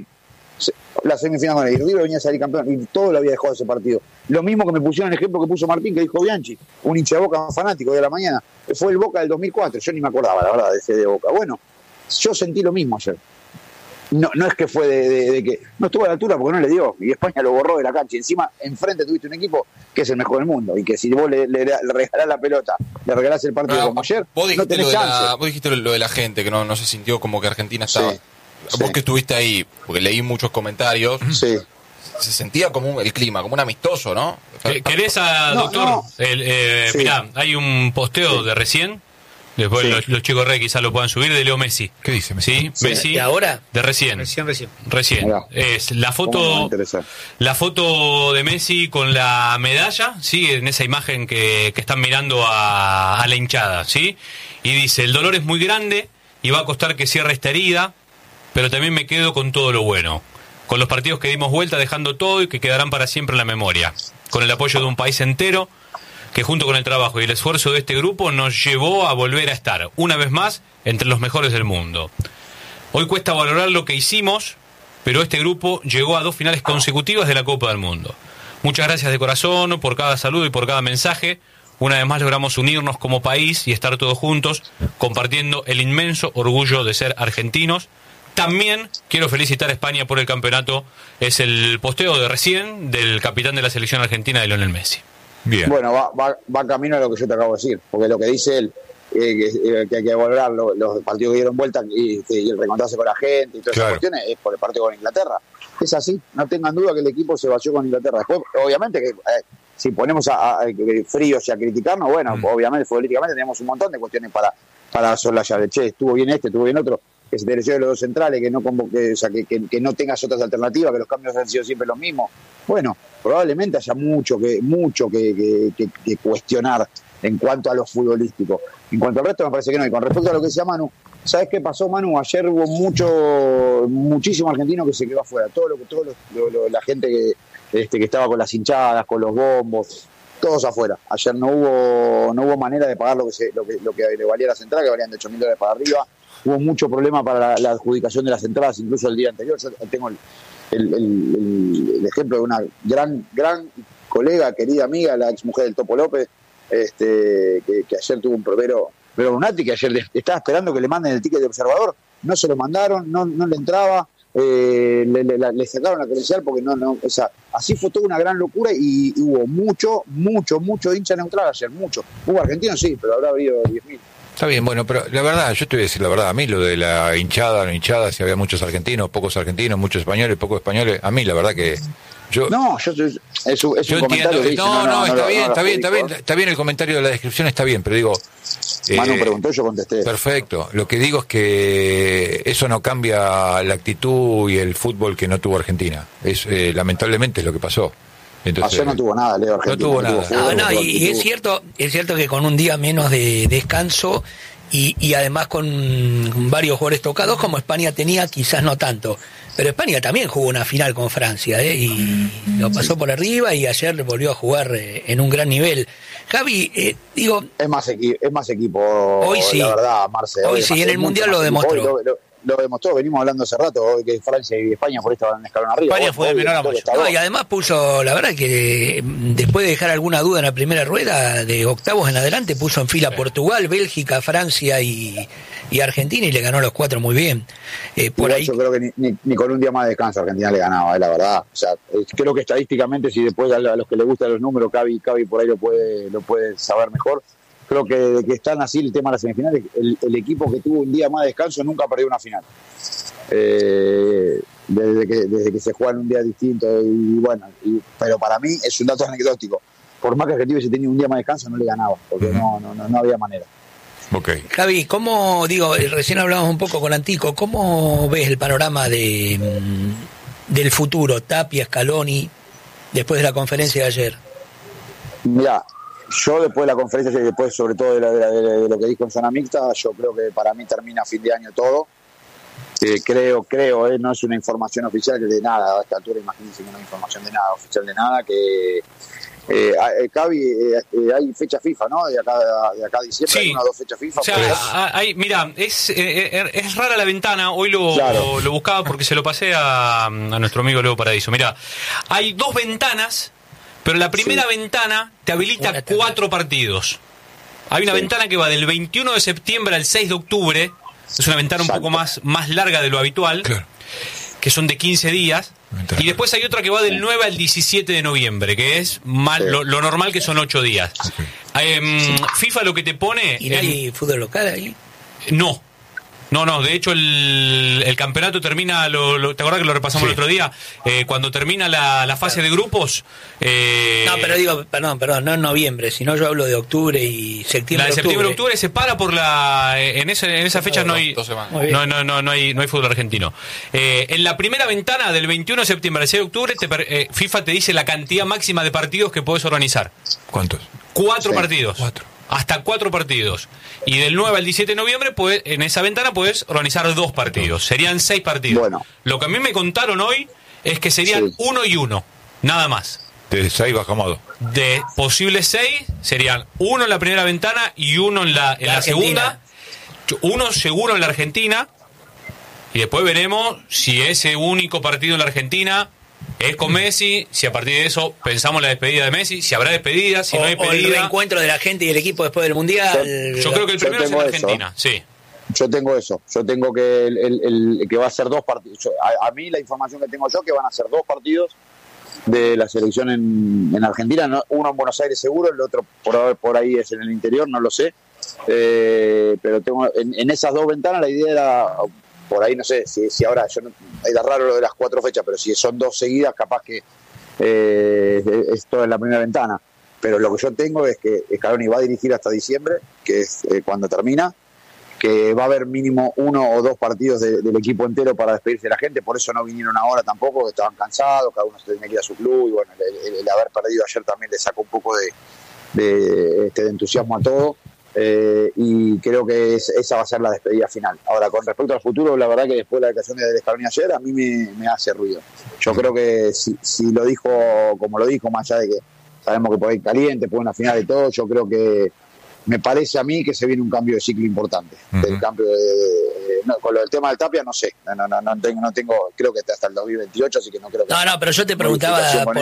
La semifinal con el River venía a salir campeón y todo lo había dejado ese partido. Lo mismo que me pusieron el ejemplo que puso Martín, que dijo Bianchi, un hincha de Boca fanático de la mañana. Fue el Boca del 2004, yo ni me acordaba, la verdad, de ese de Boca. Bueno, yo sentí lo mismo ayer. No es que fue de que no estuvo a la altura porque no le dio y España lo borró de la cancha y encima enfrente tuviste un equipo que es el mejor del mundo y que si vos le regalás la pelota, le regalás el partido como ayer, no tenés chance. Vos dijiste lo de la gente que no se sintió como que Argentina estaba. Vos que estuviste ahí, porque leí muchos comentarios, se sentía como el clima, como un amistoso, ¿no? ¿Querés, doctor? No. Mirá, hay un posteo de recién. Después los chicos Rey quizás lo puedan subir, de Leo Messi. ¿Qué dice Messi? ¿Sí? Messi. ¿De ahora? De recién. Recién. Es la foto de Messi con la medalla, ¿sí? En esa imagen que están mirando a la hinchada, ¿sí? Y dice, el dolor es muy grande y va a costar que cierre esta herida, pero también me quedo con todo lo bueno. Con los partidos que dimos vuelta, dejando todo y que quedarán para siempre en la memoria. Con el apoyo de un país entero que junto con el trabajo y el esfuerzo de este grupo nos llevó a volver a estar, una vez más, entre los mejores del mundo. Hoy cuesta valorar lo que hicimos, pero este grupo llegó a 2 finales consecutivas de la Copa del Mundo. Muchas gracias de corazón por cada saludo y por cada mensaje. Una vez más logramos unirnos como país y estar todos juntos, compartiendo el inmenso orgullo de ser argentinos. También quiero felicitar a España por el campeonato. Es el posteo de recién del capitán de la selección argentina, de Lionel Messi. Bien. Bueno, va camino a lo que yo te acabo de decir, porque lo que dice él, que hay que valorar los partidos que dieron vuelta y el reencontrarse con la gente y todas esas cuestiones, es por el partido con Inglaterra. Es así, no tengan duda que el equipo se vació con Inglaterra. Después, obviamente, que si ponemos fríos y a criticarnos, bueno, obviamente, futbolísticamente tenemos un montón de cuestiones para soslayar. Che, estuvo bien estuvo bien otro, que se te lesionó los 2 centrales, que no convoque, o sea, que no tengas otras alternativas, que los cambios han sido siempre los mismos. Bueno, probablemente haya mucho que cuestionar en cuanto a lo futbolístico. En cuanto al resto, me parece que no. Y con respecto a lo que decía Manu, ¿sabes qué pasó, Manu? Ayer hubo muchísimo argentino que se quedó afuera. La gente que estaba con las hinchadas, con los bombos, todos afuera. Ayer no hubo manera de pagar lo que le valía la entradas, que valían de $8.000 para arriba. Hubo mucho problema para la adjudicación de las entradas, incluso el día anterior. Yo tengo el ejemplo de una gran colega, querida amiga, la ex mujer del Topo López, que ayer tuvo un pero Brunati, que ayer estaba esperando que le manden el ticket de observador, no se lo mandaron, no le entraba, le sacaron la credencial porque o sea, así fue toda una gran locura y hubo mucho hincha neutral ayer, mucho. Hubo argentinos, sí, pero habrá habido 10.000. Está bien, bueno, pero la verdad, yo te voy a decir la verdad, a mí lo de la hinchada, no hinchada, si había muchos argentinos, pocos argentinos, muchos españoles, pocos españoles, a mí la verdad que yo es un comentario que dice, está bien el comentario de la descripción, está bien, pero digo... Manu preguntó, yo contesté. Perfecto, lo que digo es que eso no cambia la actitud y el fútbol que no tuvo Argentina, lamentablemente es lo que pasó. Entonces, ayer no tuvo nada, Leo. No tuvo nada. Y es cierto que con un día menos de descanso y además con varios jugadores tocados como España tenía, quizás no tanto. Pero España también jugó una final con Francia, y lo pasó por arriba y ayer volvió a jugar en un gran nivel. Javi, es más equipo hoy sí, la verdad, Marce. Hoy sí, en el Mundial lo demostró. Lo demostró, venimos hablando hace rato, hoy que Francia y España por ahí estaban en escalón arriba. España fue de menor a mayor. Y además puso, la verdad que después de dejar alguna duda en la primera rueda, de octavos en adelante, puso en fila Portugal, Bélgica, Francia y Argentina y le ganó los 4 muy bien. Yo creo que ni con un día más de descanso Argentina le ganaba, la verdad. O sea, creo que estadísticamente, si después a los que les gustan los números, Cavi por ahí lo puede saber mejor. Creo que de que están así el tema de las semifinales, el equipo que tuvo un día más de descanso nunca perdió una final. Desde que se juega en un día distinto pero para mí es un dato anecdótico. Por más que Argentina se tenía un día más de descanso, no le ganaba, porque no había manera. Okay. Javi, recién hablábamos un poco con Antico, ¿cómo ves el panorama del futuro, Tapia, Scaloni, después de la conferencia de ayer? Mirá, yo después de la conferencia y después sobre todo de lo que dijo en zona mixta, yo creo que para mí termina a fin de año todo. Creo, no es una información oficial que de nada, a esta altura imagínense que no hay información de nada, oficial de nada, que Cavi, hay fecha FIFA, ¿no? De acá a diciembre, sí. Hay 1 o 2 fechas FIFA. O sea, mira, es rara la ventana, hoy lo buscaba porque se lo pasé a nuestro amigo Leo Paradiso. Mira, hay 2 ventanas, pero la primera ventana te habilita 4 partidos. Hay una ventana que va del 21 de septiembre al 6 de octubre, es una ventana un poco más larga de lo habitual, claro, que son de 15 días. Y después hay otra que va del 9 al 17 de noviembre, que es lo normal, que son 8 días. FIFA lo que te pone... ¿Y no hay fútbol local ahí? No, de hecho el campeonato termina, ¿te acordás que lo repasamos el otro día? Cuando termina la fase de grupos... No, pero digo, perdón, no en noviembre, sino yo hablo de octubre y septiembre. La de septiembre-octubre se para por en esa fecha no hay fútbol argentino. En la primera ventana del 21 de septiembre al 6 de octubre, FIFA te dice la cantidad máxima de partidos que podés organizar. ¿Cuántos? 4 partidos. 4. Hasta 4 partidos. Y del 9 al 17 de noviembre, en esa ventana puedes organizar 2 partidos. Serían 6 partidos. Bueno. Lo que a mí me contaron hoy es que serían 1 y 1. Nada más. De 6 bajo modo. De posibles 6 serían 1 en la primera ventana y 1 en la segunda. 1 seguro en la Argentina. Y después veremos si ese único partido en la Argentina es con Messi, si a partir de eso pensamos la despedida de Messi, si habrá despedida, si no hay despedida. O el reencuentro de la gente y el equipo después del Mundial. Yo creo que el primero es en Argentina, sí. Yo tengo eso. Yo tengo que el que va a ser 2 partidos. A mí la información que tengo yo que van a ser 2 partidos de la selección en Argentina. Uno en Buenos Aires seguro, el otro por ahí es en el interior, no lo sé. Pero tengo en esas 2 ventanas la idea era, por ahí no sé si ahora, era raro lo de las 4 fechas, pero si son 2 seguidas, capaz que es todo en la primera ventana. Pero lo que yo tengo es que Scaloni va a dirigir hasta diciembre, que es cuando termina, que va a haber mínimo 1 o 2 partidos del equipo entero para despedirse de la gente. Por eso no vinieron ahora tampoco, estaban cansados, cada uno se tenía que ir a su club, y bueno, el haber perdido ayer también le sacó un poco de entusiasmo a todo. Y creo que esa va a ser la despedida final. Ahora, con respecto al futuro, la verdad que después de la declaración de Scaloni ayer, a mí me hace ruido. Yo creo que si lo dijo como lo dijo, más allá de que sabemos que puede ir caliente, puede una final y todo, yo creo que me parece a mí que se viene un cambio de ciclo importante. Del cambio con lo del tema del Tapia, no sé. No tengo, creo que hasta el 2028, así que no creo que... No, pero yo te preguntaba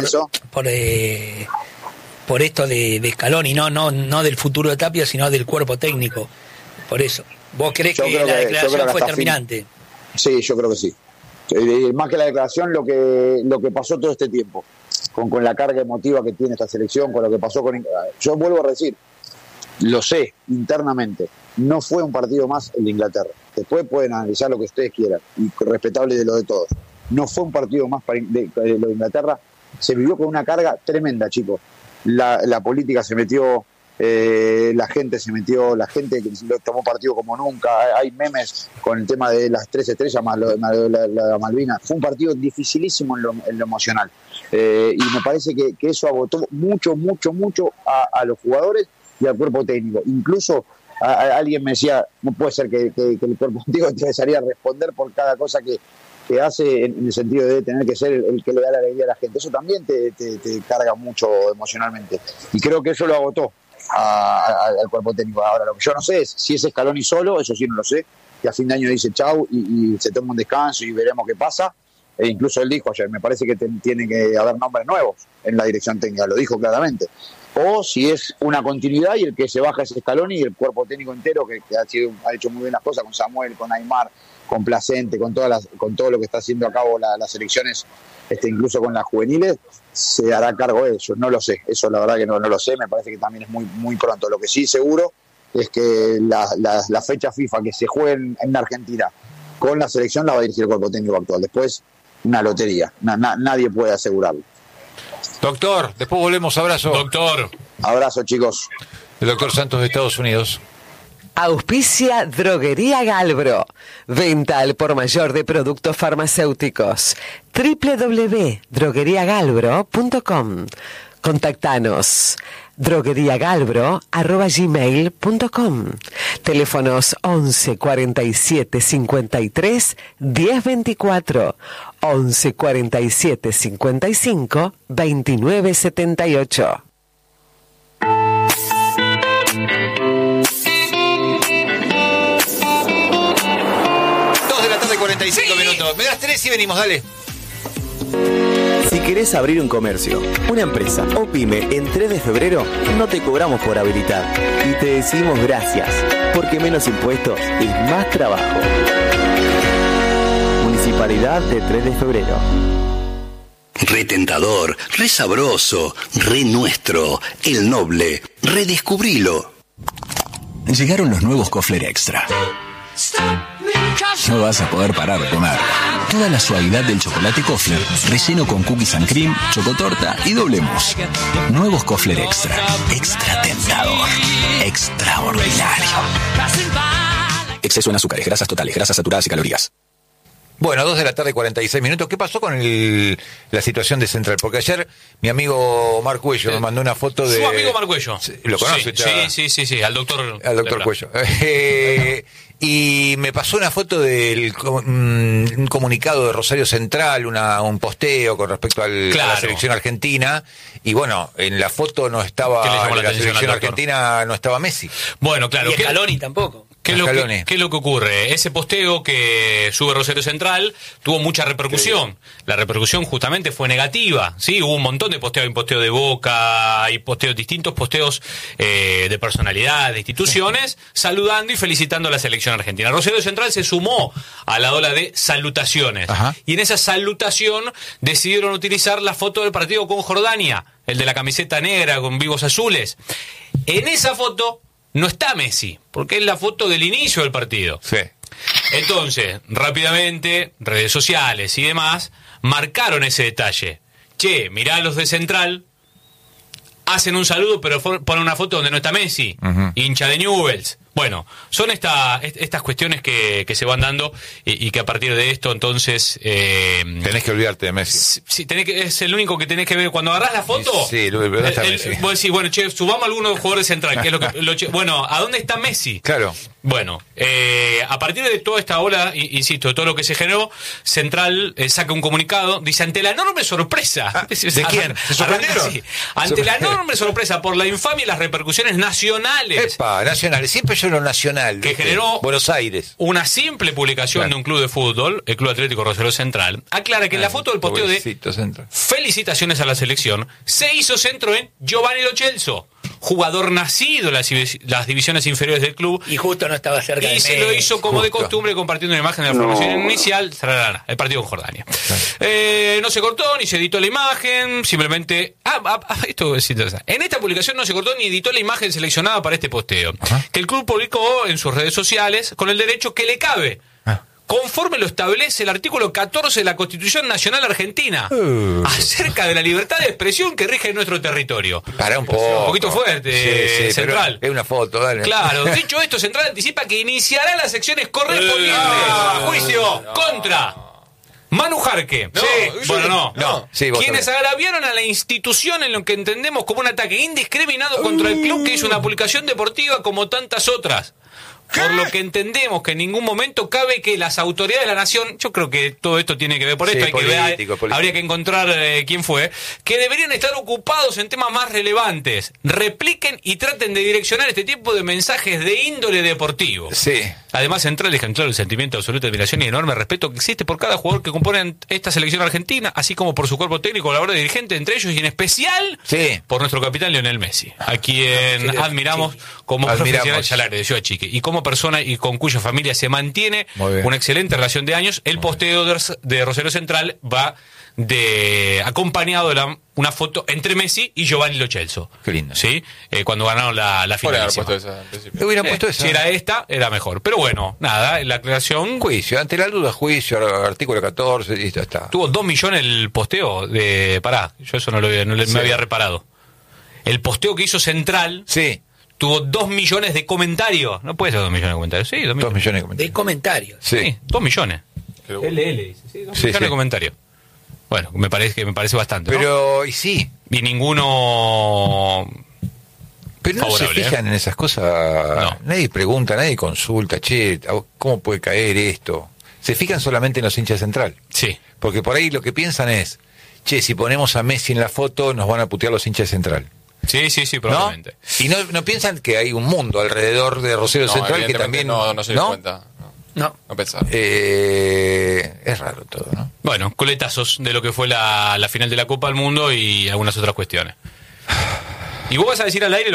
por esto de Scaloni, no del futuro de Tapia, sino del cuerpo técnico. Por eso. ¿Vos creés que la declaración fue terminante? Sí, yo creo que sí. Más que la declaración, lo que pasó todo este tiempo, con la carga emotiva que tiene esta selección, con lo que pasó con... Yo vuelvo a decir, lo sé internamente, no fue un partido más el de Inglaterra. Después pueden analizar lo que ustedes quieran, y respetable de lo de todos. No fue un partido más para lo de Inglaterra. Se vivió con una carga tremenda, chicos. La política se metió, la gente lo tomó partido como nunca. Hay memes con el tema de las 3 estrellas más la Malvinas. Fue un partido dificilísimo en lo emocional, y me parece que eso agotó mucho a los jugadores y al cuerpo técnico. Incluso alguien me decía, no puede ser que el cuerpo técnico empezaría a responder por cada cosa que hace, en el sentido de tener que ser el que le da la alegría a la gente. Eso también te carga mucho emocionalmente, y creo que eso lo agotó al cuerpo técnico. Ahora, lo que yo no sé es si es Scaloni solo, eso sí no lo sé, y a fin de año dice chau y se toma un descanso y veremos qué pasa. E incluso él dijo ayer, me parece que tiene que haber nombres nuevos en la dirección técnica, lo dijo claramente. O si es una continuidad y el que se baja es Scaloni y el cuerpo técnico entero que ha hecho muy bien las cosas, con Samuel, con Aymar, con Placente, con todo lo que está haciendo a cabo las selecciones, incluso con las juveniles, se hará cargo de eso. No lo sé, eso la verdad que no lo sé, me parece que también es muy pronto. Lo que sí seguro es que la fecha FIFA que se juegue en Argentina con la selección la va a dirigir el cuerpo técnico actual. Después, una lotería, nadie puede asegurarlo. Doctor, después volvemos. Abrazo. Doctor. Abrazo, chicos. El doctor Santos de Estados Unidos. Auspicia Droguería Galbro. Venta al por mayor de productos farmacéuticos. www.drogueriagalbro.com. Contactanos. drogueriagalbro@gmail.com. Teléfonos 11 47 53 10 24, 11 47 55 29 78. Dos de la tarde, 45 minutos. Me das 3 y venimos, dale. Si querés abrir un comercio, una empresa o pyme en 3 de febrero, no te cobramos por habilitar y te decimos gracias, porque menos impuestos es más trabajo. Municipalidad de 3 de febrero. Re tentador, re sabroso, re nuestro, el noble, redescubrilo. Llegaron los nuevos Kofler Extra. No vas a poder parar de comer. Toda la suavidad del chocolate Kofler, relleno con cookies and cream, chocotorta y doble mousse. Nuevos Kofler Extra. Extra tentador. Extraordinario. Exceso en azúcares, grasas totales, grasas saturadas y calorías. Bueno, 2:46 PM. ¿Qué pasó con la situación de Central? Porque ayer mi amigo Omar Cuello me mandó una foto de... Su amigo Omar Cuello. ¿Lo conoce? Sí, al doctor Cuello. Y me pasó una foto del un comunicado de Rosario Central, un posteo con respecto a la selección argentina. Y bueno, en la foto no estaba, en la selección argentina no estaba Messi. Bueno, claro. Y Scaloni tampoco. ¿Qué es lo que ocurre? Ese posteo que sube Rosario Central tuvo mucha repercusión. La repercusión justamente fue negativa, ¿sí? Hubo un montón de posteos, hay un posteo de Boca, hay posteos, distintos posteos de personalidades, de instituciones, saludando y felicitando a la selección argentina. Rosario Central se sumó a la ola de salutaciones. Ajá. Y en esa salutación decidieron utilizar la foto del partido con Jordania, el de la camiseta negra con vivos azules. En esa foto no está Messi, porque es la foto del inicio del partido. Sí. Entonces, rápidamente, redes sociales y demás marcaron ese detalle. Che, mirá los de Central, hacen un saludo, pero ponen una foto donde no está Messi, hincha de Newell's. Bueno, son estas cuestiones que se van dando y que a partir de esto, entonces... tenés que olvidarte de Messi. Sí, es el único que tenés que ver. Cuando agarrás la foto... Sí, ¿dónde está Messi? Vos decís, bueno, che, subamos a algunos jugadores central, que es lo que... bueno, ¿a dónde está Messi? Claro. Bueno, a partir de toda esta ola, insisto, de todo lo que se generó, Central saca un comunicado, dice, ante la enorme sorpresa... ¿De quién? ¿Se sorprendieron? Ante la enorme sorpresa por la infamia y las repercusiones nacionales... Epa, nacionales, siempre yo lo nacional. Que generó Buenos Aires. Una simple publicación de un club de fútbol, el Club Atlético Rosario Central, aclara que en la foto del posteo de felicitaciones a la selección, se hizo centro en Giovanni Lo Celso, jugador nacido en las divisiones inferiores del club. Y justo no estaba cerca de Messi. Y se lo hizo como de costumbre, compartiendo una imagen de la formación inicial, el partido con Jordania. No se cortó ni se editó la imagen, simplemente... esto es interesante. En esta publicación no se cortó ni editó la imagen seleccionada para este posteo, que el club publicó en sus redes sociales con el derecho que le cabe, conforme lo establece el artículo 14 de la Constitución Nacional Argentina, acerca de la libertad de expresión que rige en nuestro territorio. Para un poco. Un poquito fuerte, sí, Central. Es una foto, dale. Claro, dicho esto, Central anticipa que iniciará las secciones correspondientes. Juicio contra Manu Jarque. Quienes agraviaron a la institución en lo que entendemos como un ataque indiscriminado contra el club que hizo una publicación deportiva como tantas otras. Por lo que entendemos que en ningún momento cabe que las autoridades de la nación, yo creo que todo esto tiene que ver por esto, habría que encontrar quién fue, que deberían estar ocupados en temas más relevantes, repliquen y traten de direccionar este tipo de mensajes de índole deportivo. Sí. Además, Central dejan claro el sentimiento de absoluta admiración y enorme respeto que existe por cada jugador que compone esta selección argentina, así como por su cuerpo técnico, colaborador y dirigente, entre ellos y en especial por nuestro capitán Lionel Messi, a quien admiramos como profesional, ya le agradeció a Chiqui, y como persona y con cuya familia se mantiene una excelente relación de años. El posteo de Rosario Central va acompañado de una foto entre Messi y Giovanni Lo Celso. Qué lindo. ¿Sí? Cuando ganaron la final. Hubieran puesto esa. Si era esta, era mejor. Pero bueno, nada, la aclaración... Juicio, ante la duda, juicio, artículo 14, y ya está. Tuvo 2 millones el posteo de... Pará, yo eso no me había reparado. El posteo que hizo Central... Sí. Tuvo 2 millones de comentarios. No puede ser 2 millones de comentarios. Sí, 2 millones de comentarios. De comentarios. Sí, 2 millones. LL dice. Sí, 2 millones de comentarios. Bueno, me parece bastante. Pero, ¿no? Y sí. Y ninguno. Pero no se fijan en esas cosas. No. Nadie pregunta, nadie consulta. Che, ¿cómo puede caer esto? Se fijan solamente en los hinchas de Central. Sí. Porque por ahí lo que piensan es: che, si ponemos a Messi en la foto, nos van a putear los hinchas de Central. Sí, probablemente. ¿No? Y no piensan que hay un mundo alrededor de Rosario Central que también... No se dio cuenta. No pensaba. Es raro todo, ¿no? Bueno, coletazos de lo que fue la final de la Copa del Mundo y algunas otras cuestiones. ¿Y vos vas a decir al aire lo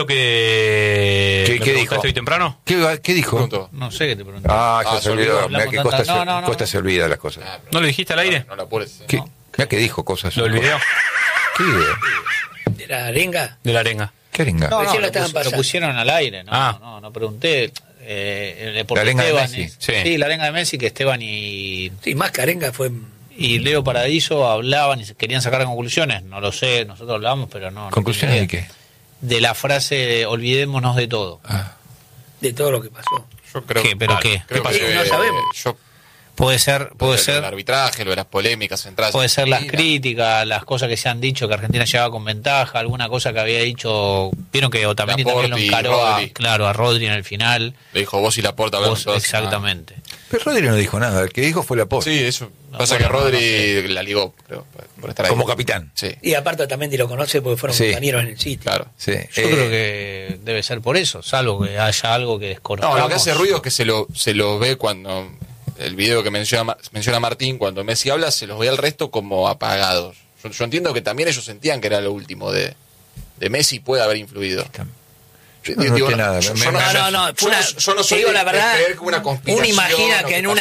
que ¿Qué dijo hoy temprano? ¿Qué dijo? No sé qué te pregunté. Ya se olvidó. Mirá que Costa se olvida de las cosas. ¿No lo dijiste al aire? No la apures. Mirá que dijo cosas. ¿Lo olvidó? ¿Qué video? ¿De la arenga? De la arenga. ¿Qué arenga? No, lo pusieron al aire, no pregunté. La arenga de Messi. Sí, la arenga de Messi, que Esteban y... Sí, más que arenga fue... Y Leo Paradiso hablaban y querían sacar conclusiones. No lo sé, nosotros hablamos, pero no... ¿Conclusiones de qué? De la frase de olvidémonos de todo. De todo lo que pasó. Yo creo ¿Qué? ¿Pero qué? ¿Qué pasó? No sabemos. Puede ser. El arbitraje, lo de las polémicas centrales. Puede ser las críticas, las cosas que se han dicho, que Argentina llegaba con ventaja, alguna cosa que había dicho. Vieron que Otamendi también lo encaró a Rodri en el final. Le dijo vos y Laporta hablaron todos. Exactamente. Pero Rodri no dijo nada, el que dijo fue Laporta. Sí, eso. Pasa que Rodri la ligó, creo, por estar ahí. Como capitán. Sí. Y aparte Otamendi lo conoce porque fueron compañeros en el sitio. Claro. Sí. Yo creo que debe ser por eso, salvo que haya algo que desconozcamos. No, lo que hace ruido es que se lo ve cuando el video que menciona Martín, cuando Messi habla, se los ve al resto como apagados. Yo entiendo que también ellos sentían que era lo último de Messi, puede haber influido. Yo no noté nada. Yo no soy digo la verdad, de creer que una conspiración. Uno imagina que en una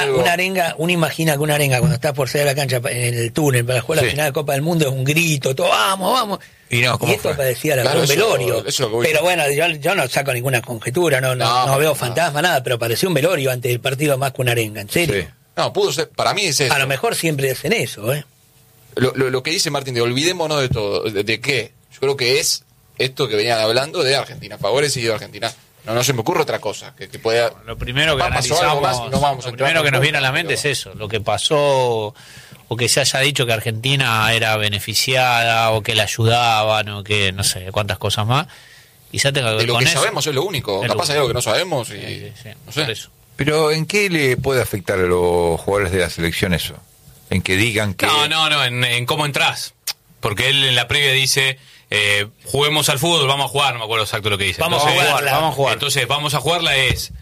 arenga, cuando estás por salir de la cancha en el túnel para jugar la final de Copa del Mundo, es un grito, todo vamos. Y esto parecía un velorio. Pero bueno, yo no saco ninguna conjetura, no veo fantasma, nada, pero parecía un velorio antes del partido más que una arenga, ¿en serio? Sí. No, pudo ser, para mí es eso. A lo mejor siempre hacen eso, Lo que dice Martín, de olvidémonos de todo. ¿De qué? Yo creo que es esto que venían hablando de Argentina, favorecido Argentina. No se me ocurre otra cosa que pueda. Lo primero que analizamos, lo primero que nos viene a la mente es eso, lo que pasó, o que se haya dicho que Argentina era beneficiada, o que la ayudaban, o que no sé cuántas cosas más. Quizá tenga que ver de lo con que eso. Sabemos es lo único. Capaz hay algo que no sabemos y sí, no sé. por eso. Pero ¿en qué le puede afectar a los jugadores de la selección eso? En que digan que... No, en cómo entrás. Porque él en la previa dice, juguemos al fútbol, vamos a jugar, no me acuerdo exacto lo que dice. Vamos a jugar. Entonces, vamos a jugarla es,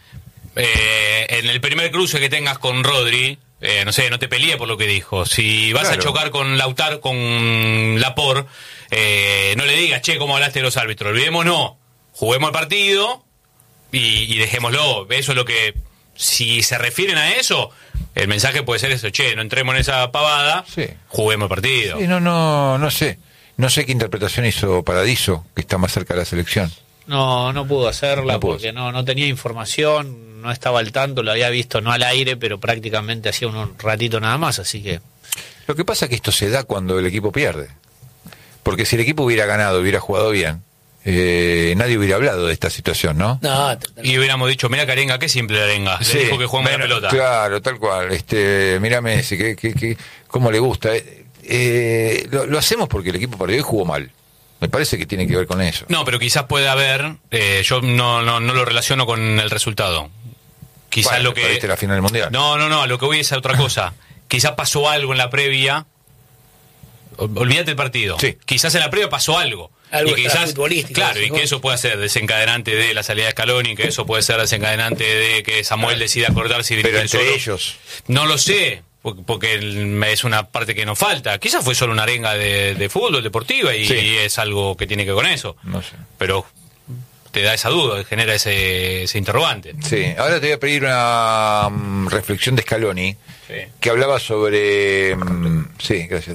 en el primer cruce que tengas con Rodri, no sé, no te pelees por lo que dijo. Si vas a chocar con con Laporte, no le digas, che, ¿cómo hablaste de los árbitros? Olvidémonos, juguemos el partido y dejémoslo. Eso es lo que, si se refieren a eso, el mensaje puede ser eso, che, no entremos en esa pavada, juguemos el partido. Sí, no sé. No sé qué interpretación hizo Paradiso, que está más cerca de la selección. No pudo hacerla porque no tenía información, no estaba al tanto, lo había visto no al aire, pero prácticamente hacía un ratito nada más, así que... Lo que pasa es que esto se da cuando el equipo pierde. Porque si el equipo hubiera ganado, hubiera jugado bien, nadie hubiera hablado de esta situación, ¿no? Y hubiéramos dicho, mira Carenga, qué simple la arenga. Le dijo que jugamos la pelota. Claro, tal cual. Mira Messi, cómo le gusta. Lo hacemos porque el equipo perdió y jugó mal. Me parece que tiene que ver con eso. No, pero quizás puede haber, yo no lo relaciono con el resultado. Quizás lo que... Perdiste la final del Mundial. No, lo que voy es a otra cosa. Quizás pasó algo en la previa. Olvídate el partido. Sí. Quizás en la previa pasó algo. Algo y quizás, futbolístico. claro, y que eso puede ser desencadenante de la salida de Scaloni, que eso puede ser desencadenante de que Samuel decida acordarse y dirigir Pero entre solo. ellos. No lo sé, porque es una parte que nos falta. Quizás fue solo una arenga de fútbol, deportiva, y es algo que tiene que ver con eso. No sé. Pero te da esa duda, genera ese interrogante. Sí, ahora te voy a pedir una reflexión de Scaloni, que hablaba sobre... sí, gracias.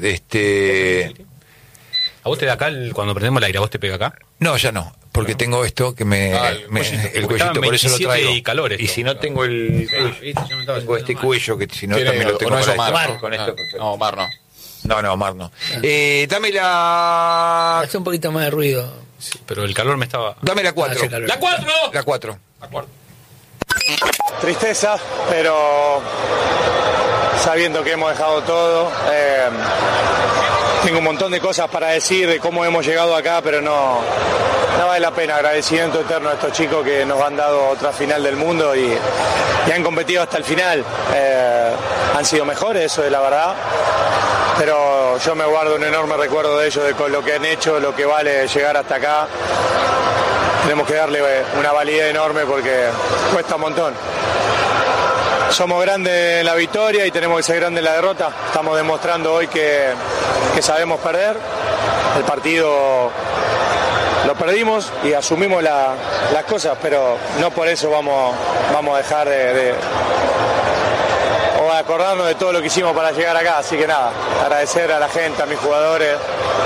¿A vos te da acá cuando prendemos el aire? ¿A vos te pega acá? No, ya no, porque tengo esto que el cuellito, por eso lo traigo. Y calor esto. Y si no tengo tengo este cuello que si no también lo tengo no es para Omar. con esto. No, Omar no. No, Omar no. Dame la... Hace un poquito más de ruido. Sí, pero el calor me estaba... Dame la 4. ¡La 4! La 4. Tristeza, pero sabiendo que hemos dejado todo. Tengo un montón de cosas para decir de cómo hemos llegado acá, pero no vale la pena. Agradecimiento eterno a estos chicos que nos han dado otra final del mundo y han competido hasta el final. Han sido mejores, eso es la verdad, pero yo me guardo un enorme recuerdo de ellos, de lo que han hecho, lo que vale llegar hasta acá. Tenemos que darle una validez enorme porque cuesta un montón. Somos grandes en la victoria y tenemos que ser grandes en la derrota. Estamos demostrando hoy que sabemos perder. El partido lo perdimos y asumimos las cosas, pero no por eso vamos a dejar o a acordarnos de todo lo que hicimos para llegar acá. Así que nada, agradecer a la gente, a mis jugadores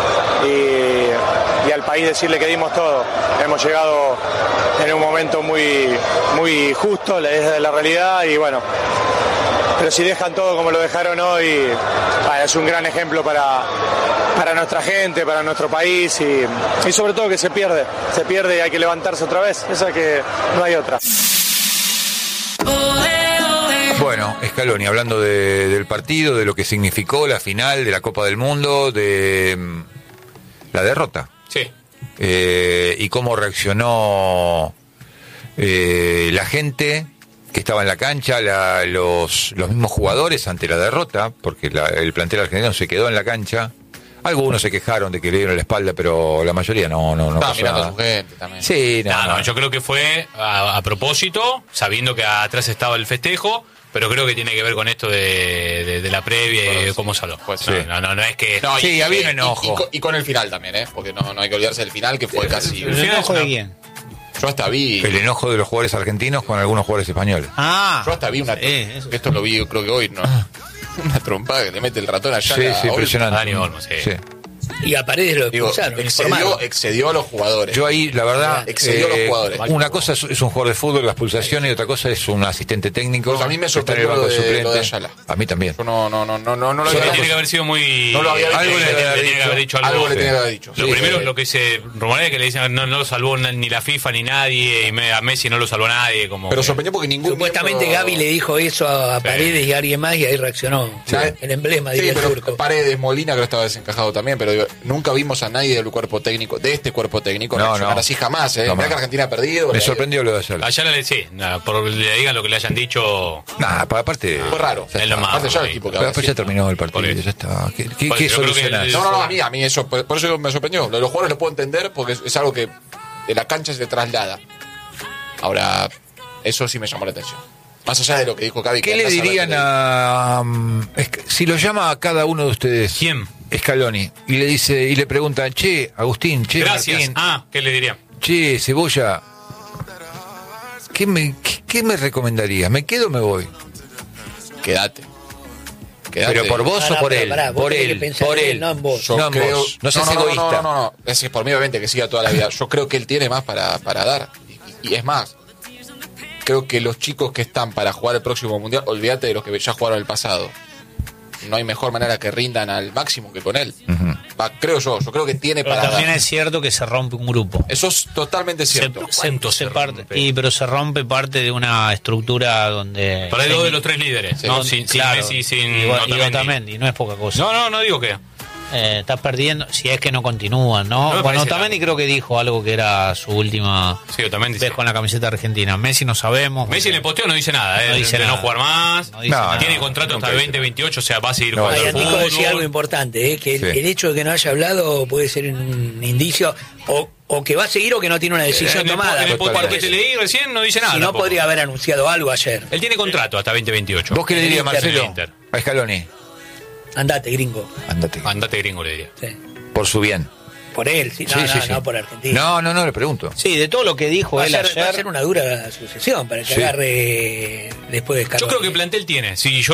y al país, decirle que dimos todo. Hemos llegado en un momento muy justo, es la realidad, y bueno, pero si dejan todo como lo dejaron hoy, es un gran ejemplo para nuestra gente, para nuestro país, y sobre todo que se pierde y hay que levantarse otra vez, esa que no hay otra. Bueno, Bueno, Scaloni, hablando del partido, de lo que significó la final de la Copa del Mundo, de la derrota. Sí. Y cómo reaccionó la gente que estaba en la cancha, los mismos jugadores ante la derrota, porque el plantel argentino se quedó en la cancha. Algunos se quejaron de que le dieron la espalda, pero la mayoría no pasó mirando nada. a su gente también. Sí, No, yo creo que fue a propósito, sabiendo que atrás estaba el festejo, pero creo que tiene que ver con esto de la previa y de cómo salió. Pues sí. No es que... No, Sí, había un enojo. Y con el final también, porque no hay que olvidarse del final, que fue casi... ¿El enojo de quién? Yo hasta vi... El enojo de los jugadores argentinos con algunos jugadores españoles. Yo hasta vi una... eso. Esto lo vi, creo que hoy, ¿no? Una trompada que le mete el ratón allá. Sí, impresionante. Dani Olmo, sí. Sí. Y a Paredes lo Digo, expulsaron. informaron. excedió a los jugadores. Yo ahí, la verdad, Excedió a los jugadores. una cosa es un jugador de fútbol, la expulsación, y otra cosa es un asistente técnico. Pues a mí me que está en el sorprendió banco lo de suplente. Ayala. A mí también. Yo no lo Tiene había que haber sido muy... No lo había visto. Algo le tenía había que haber dicho algo. Algo le tenía que haber dicho. Lo Sí, primero es lo que se rumorea, que le dicen no lo salvó ni la FIFA ni nadie, y a Messi no lo salvó nadie. Como Pero que- sorprendió porque ningún Supuestamente miembro- Gaby le dijo eso a Paredes y a alguien más y ahí reaccionó. Sí. El emblema, Sí, diría el pero turco. Paredes, Molina creo que estaba desencajado también, pero digo, nunca vimos a nadie del cuerpo técnico, de este cuerpo técnico, No, reaccionar no. así jamás, No, Mirá no. que Argentina ha perdido. Me sorprendió lo de Ayala. Ayala por le digan lo que le hayan dicho. Nah, aparte. Fue raro. Es lo más. Aparte ya el tipo que Pero ahora después sí. ya terminó el partido, Por eso. ya está. ¿Qué Por eso, yo creo que solucionás? el- No, a mí eso, por eso me sorprendió. Lo de los jugadores lo puedo entender porque es algo que de la cancha se traslada. Ahora, eso sí me llamó la atención. Más allá de lo que dijo Gaby. ¿Qué que le andás a ver dirían qué le- a... si lo llama a cada uno de ustedes? ¿Quién? Scaloni. Y le dice, y le preguntan, che, Agustín, che, Gracias. Martín, ¿Qué le diría? che, Cebolla, ¿qué me recomendarías? ¿Me quedo o me voy? Quédate. ¿Pero por vos Pará, o por pará, él? pará, vos Por tenés que él, pensar por en él, él. no en vos. Yo No en creo... vos, no seas egoísta. No. Es por mí, obviamente, que siga toda la vida. Yo creo que él tiene más para dar. Y es más, creo que los chicos que están para jugar el próximo Mundial, olvídate de los que ya jugaron el pasado. No hay mejor manera que rindan al máximo que con él. Creo yo creo que tiene Pero para también dar. es cierto que se rompe un grupo. Eso es totalmente cierto. Pero se rompe parte de una estructura donde... Para el dos de los tres líderes, ¿no? Sin Messi, sin y Otamendi. Otamendi, no es poca cosa. No digo que. Estás perdiendo, si es que no continúan, ¿no? No me Bueno, parece Otamendi creo que dijo algo que era su última Sí, Otamendi vez sí. con la camiseta argentina. Messi no sabemos. Messi en el posteo no dice nada, No dice de nada. no jugar más. No dice nada. Tiene contrato hasta el 2028, o sea, va a seguir No, jugando al Nico decía algo fútbol. importante, que Sí. el hecho de que no haya hablado puede ser un indicio o que va a seguir o que no tiene una decisión tomada. En el posteo Porque que te leí recién no dice nada. si no, tampoco. podría haber anunciado algo ayer. Él tiene contrato hasta 2028. ¿Vos qué le dirías, Inter, Marcelo? Inter. A Scaloni. Andate, gringo. Andate. Andate gringo, le diría. Sí. Por su bien. Por él, sí. No, por Argentina. No, le pregunto. Sí, de todo lo que dijo Va a, él ser, va a ayer. ser una dura sucesión para que Sí. agarre después de Scaloni. Yo creo que plantel tiene.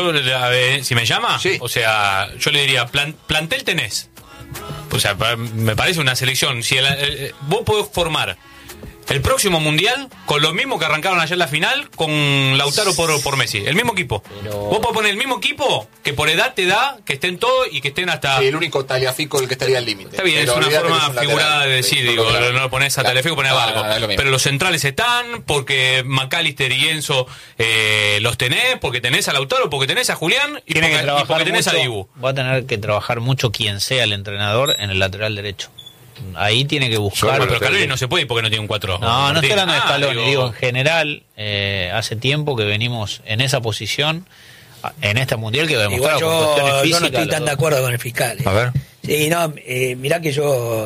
Si me llama, Sí. o sea, yo le diría, plantel tenés. O sea, me parece una selección. Si vos podés formar el próximo Mundial con lo mismo que arrancaron ayer la final con Lautaro por Messi. El mismo equipo. Vos podés poner el mismo equipo que por edad te da que estén todos y que estén hasta... Sí, el único Taliafico el que estaría al límite. Está bien, Pero es una olvídate que forma es un figurada lateral. de decir, Sí, digo, claro. no lo pones a Claro. Taliafico, pones a Barco. No, es lo mismo. Pero los centrales están, porque McAllister y Enzo los tenés, porque tenés a Lautaro, porque tenés a Julián y Tiene que porque trabajar tenés a mucho, Dibu. va a tener que trabajar mucho quien sea el entrenador en el lateral derecho. Ahí tiene que buscar. Pero Scaloni no se puede ir porque no tiene un 4. No estoy hablando de Scaloni, digo en general, hace tiempo que venimos en esa posición, en este mundial que demostrado Igual por cuestiones yo físicas. no estoy tan los de dos. acuerdo con el fiscal. A ver. Sí, no, mirá que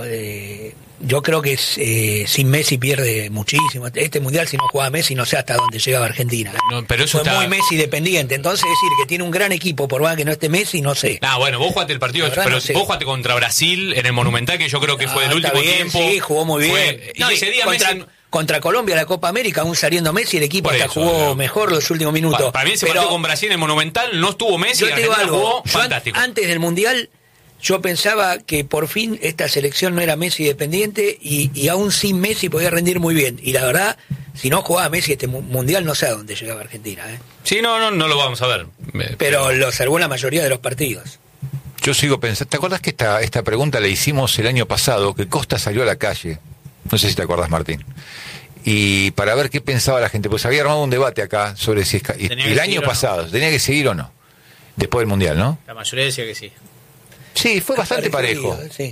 yo creo que sin Messi pierde muchísimo. Este mundial, si no juega Messi, no sé hasta dónde llegaba Argentina. No, pero eso Fue está... muy Messi dependiente. Entonces, decir que tiene un gran equipo, por más que no esté Messi, no sé. Bueno, vos jugaste el partido, La verdad pero no sé. vos jugaste contra Brasil en el Monumental, que yo creo que fue el Está último bien, tiempo. sí, jugó muy bien. Y ese día contra Colombia, la Copa América, aún saliendo Messi, el equipo Por hasta eso, jugó no. mejor los últimos minutos. Para mí ese Pero partido con Brasil en el Monumental no estuvo Messi y yo te digo Argentina algo, jugó fantástico. Antes del mundial, yo pensaba que por fin esta selección no era Messi dependiente y aún sin Messi podía rendir muy bien. Y la verdad, si no jugaba Messi este mundial, no sé a dónde llegaba Argentina. Sí, no lo vamos a ver. Pero lo salvó en la mayoría de los partidos. Yo sigo pensando. ¿Te acuerdas que esta pregunta la hicimos el año pasado? Que Costa salió a la calle. No sé si te acuerdas, Martín. y para ver qué pensaba la gente, pues había armado un debate acá sobre si el año pasado tenía que seguir o no, después del Mundial, ¿no? La mayoría decía que sí. Sí, fue bastante parejo. Sí.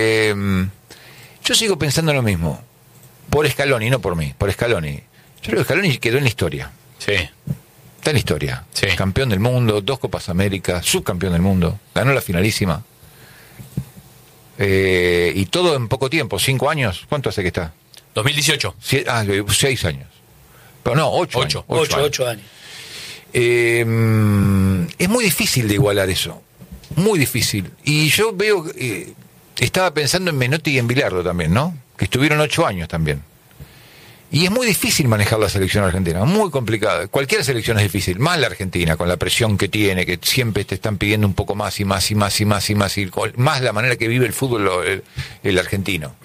Yo sigo pensando lo mismo, por Scaloni, no por mí, por Scaloni. Yo creo que Scaloni quedó en la historia. Sí. Está en la historia. Sí. Campeón del mundo, 2 Copas América, subcampeón del mundo, ganó la finalísima. Y todo en poco tiempo, 5 años. ¿Cuánto hace que está? 2018. 6 años. Pero no, 8 años. 8 años. Es muy difícil de igualar eso. Muy difícil. Y yo veo... estaba pensando en Menotti y en Bilardo también, ¿no? Que estuvieron 8 años también. Y es muy difícil manejar la selección argentina, muy complicada. Cualquier selección es difícil, más la Argentina, con la presión que tiene, que siempre te están pidiendo un poco más y más y más y más y más, y más la manera que vive el fútbol el argentino.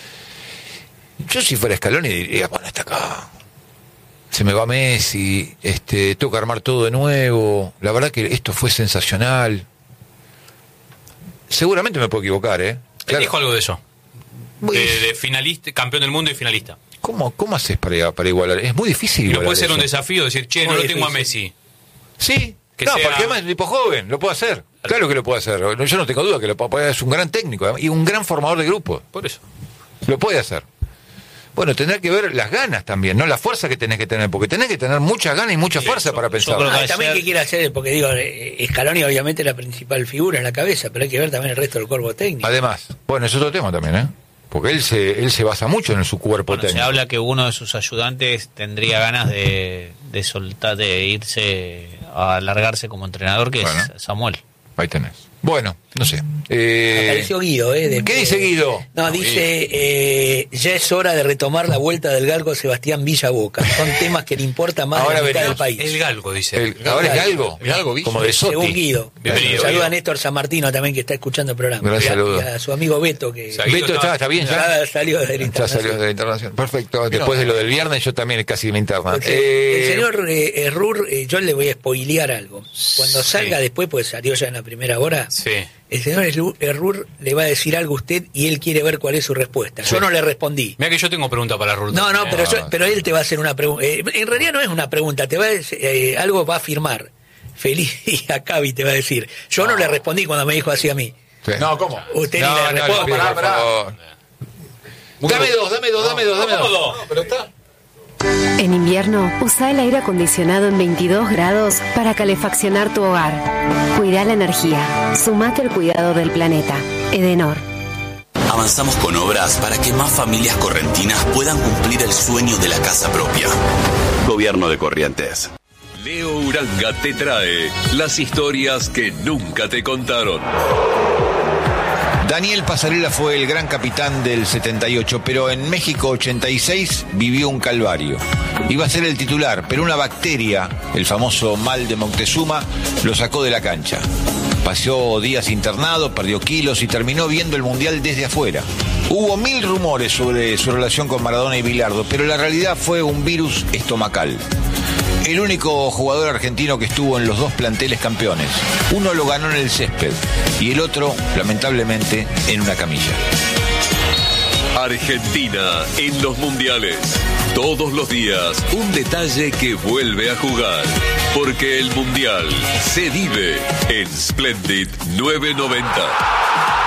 Yo si fuera Scaloni diría, bueno, está acá, se me va Messi, tengo que armar todo de nuevo, la verdad que esto fue sensacional. Seguramente me puedo equivocar, Él Claro. dijo algo de eso. De finalista, campeón del mundo y finalista. ¿Cómo haces para igualar? Es muy difícil Y no igualar puede ser eso. un desafío decir, che, no Muy lo tengo a difícil. Messi. Sí, Que no, sea- porque además es un tipo joven, lo puede hacer. Claro que lo puede hacer. Yo no tengo duda que lo puede hacer. Es un gran técnico y un gran formador de grupos. Por eso. Lo puede hacer. Bueno, tendrá que ver las ganas también, no la fuerza que tenés que tener, porque tenés que tener muchas ganas y mucha fuerza para pensar. creo que También ayer- qué quiere hacer, porque digo, Scaloni obviamente es la principal figura en la cabeza, pero hay que ver también el resto del cuerpo técnico. Además, bueno, es otro tema también, porque él se basa mucho en su cuerpo Bueno, se técnico. habla que uno de sus ayudantes tendría ganas de soltar, de irse a alargarse como entrenador, que Bueno. es Samuel. Ahí tenés. Bueno, no sé. Apareció Guido, ¿Qué dice Guido? No, dice, ya es hora de retomar la vuelta del galgo Sebastián Villa Boca. Son temas que le importan más Ahora a la mitad veremos. del país. El galgo, dice. Ahora es Galgo. Galgo, Villa. Como de Sotti. Según Guido. Bienvenido, Saluda Guido. a Néstor San Martino también, que está escuchando el programa. Gran Y a- saludo. y a su amigo Beto, que Sa- Guido Beto está bien ya. ya salió del Ya internacional. salió de la internación. Perfecto. Después de lo del viernes, yo también casi me interna. El señor Rur, yo le voy a spoilear algo. Cuando salga después, pues salió ya en la primera hora, Sí. el señor Rur le va a decir algo a usted y él quiere ver cuál es su respuesta. Yo no le respondí. Mira que yo tengo pregunta para Ruth. No, pero él te va a hacer una pregunta. En realidad no es una pregunta, te va a decir, algo va a afirmar. Feliz día, Cavi, te va a decir. Yo no le respondí cuando me dijo así a mí. Sí. No, ¿cómo? Usted No, ni le no, responde. le pido, por favor. Dame dos. Pero está. En invierno, usa el aire acondicionado en 22 grados para calefaccionar tu hogar. Cuida la energía. Sumate al cuidado del planeta. Edenor. Avanzamos con obras para que más familias correntinas puedan cumplir el sueño de la casa propia. Gobierno de Corrientes. Leo Uranga te trae las historias que nunca te contaron. Daniel Pasarela fue el gran capitán del 78, pero en México 86 vivió un calvario. Iba a ser el titular, pero una bacteria, el famoso mal de Moctezuma, lo sacó de la cancha. Pasó días internado, perdió kilos y terminó viendo el Mundial desde afuera. Hubo 1000 rumores sobre su relación con Maradona y Bilardo, pero la realidad fue un virus estomacal. El único jugador argentino que estuvo en los dos planteles campeones. Uno lo ganó en el césped y el otro, lamentablemente, en una camilla. Argentina en los mundiales. Todos los días un detalle que vuelve a jugar. Porque el mundial se vive en Splendid 990.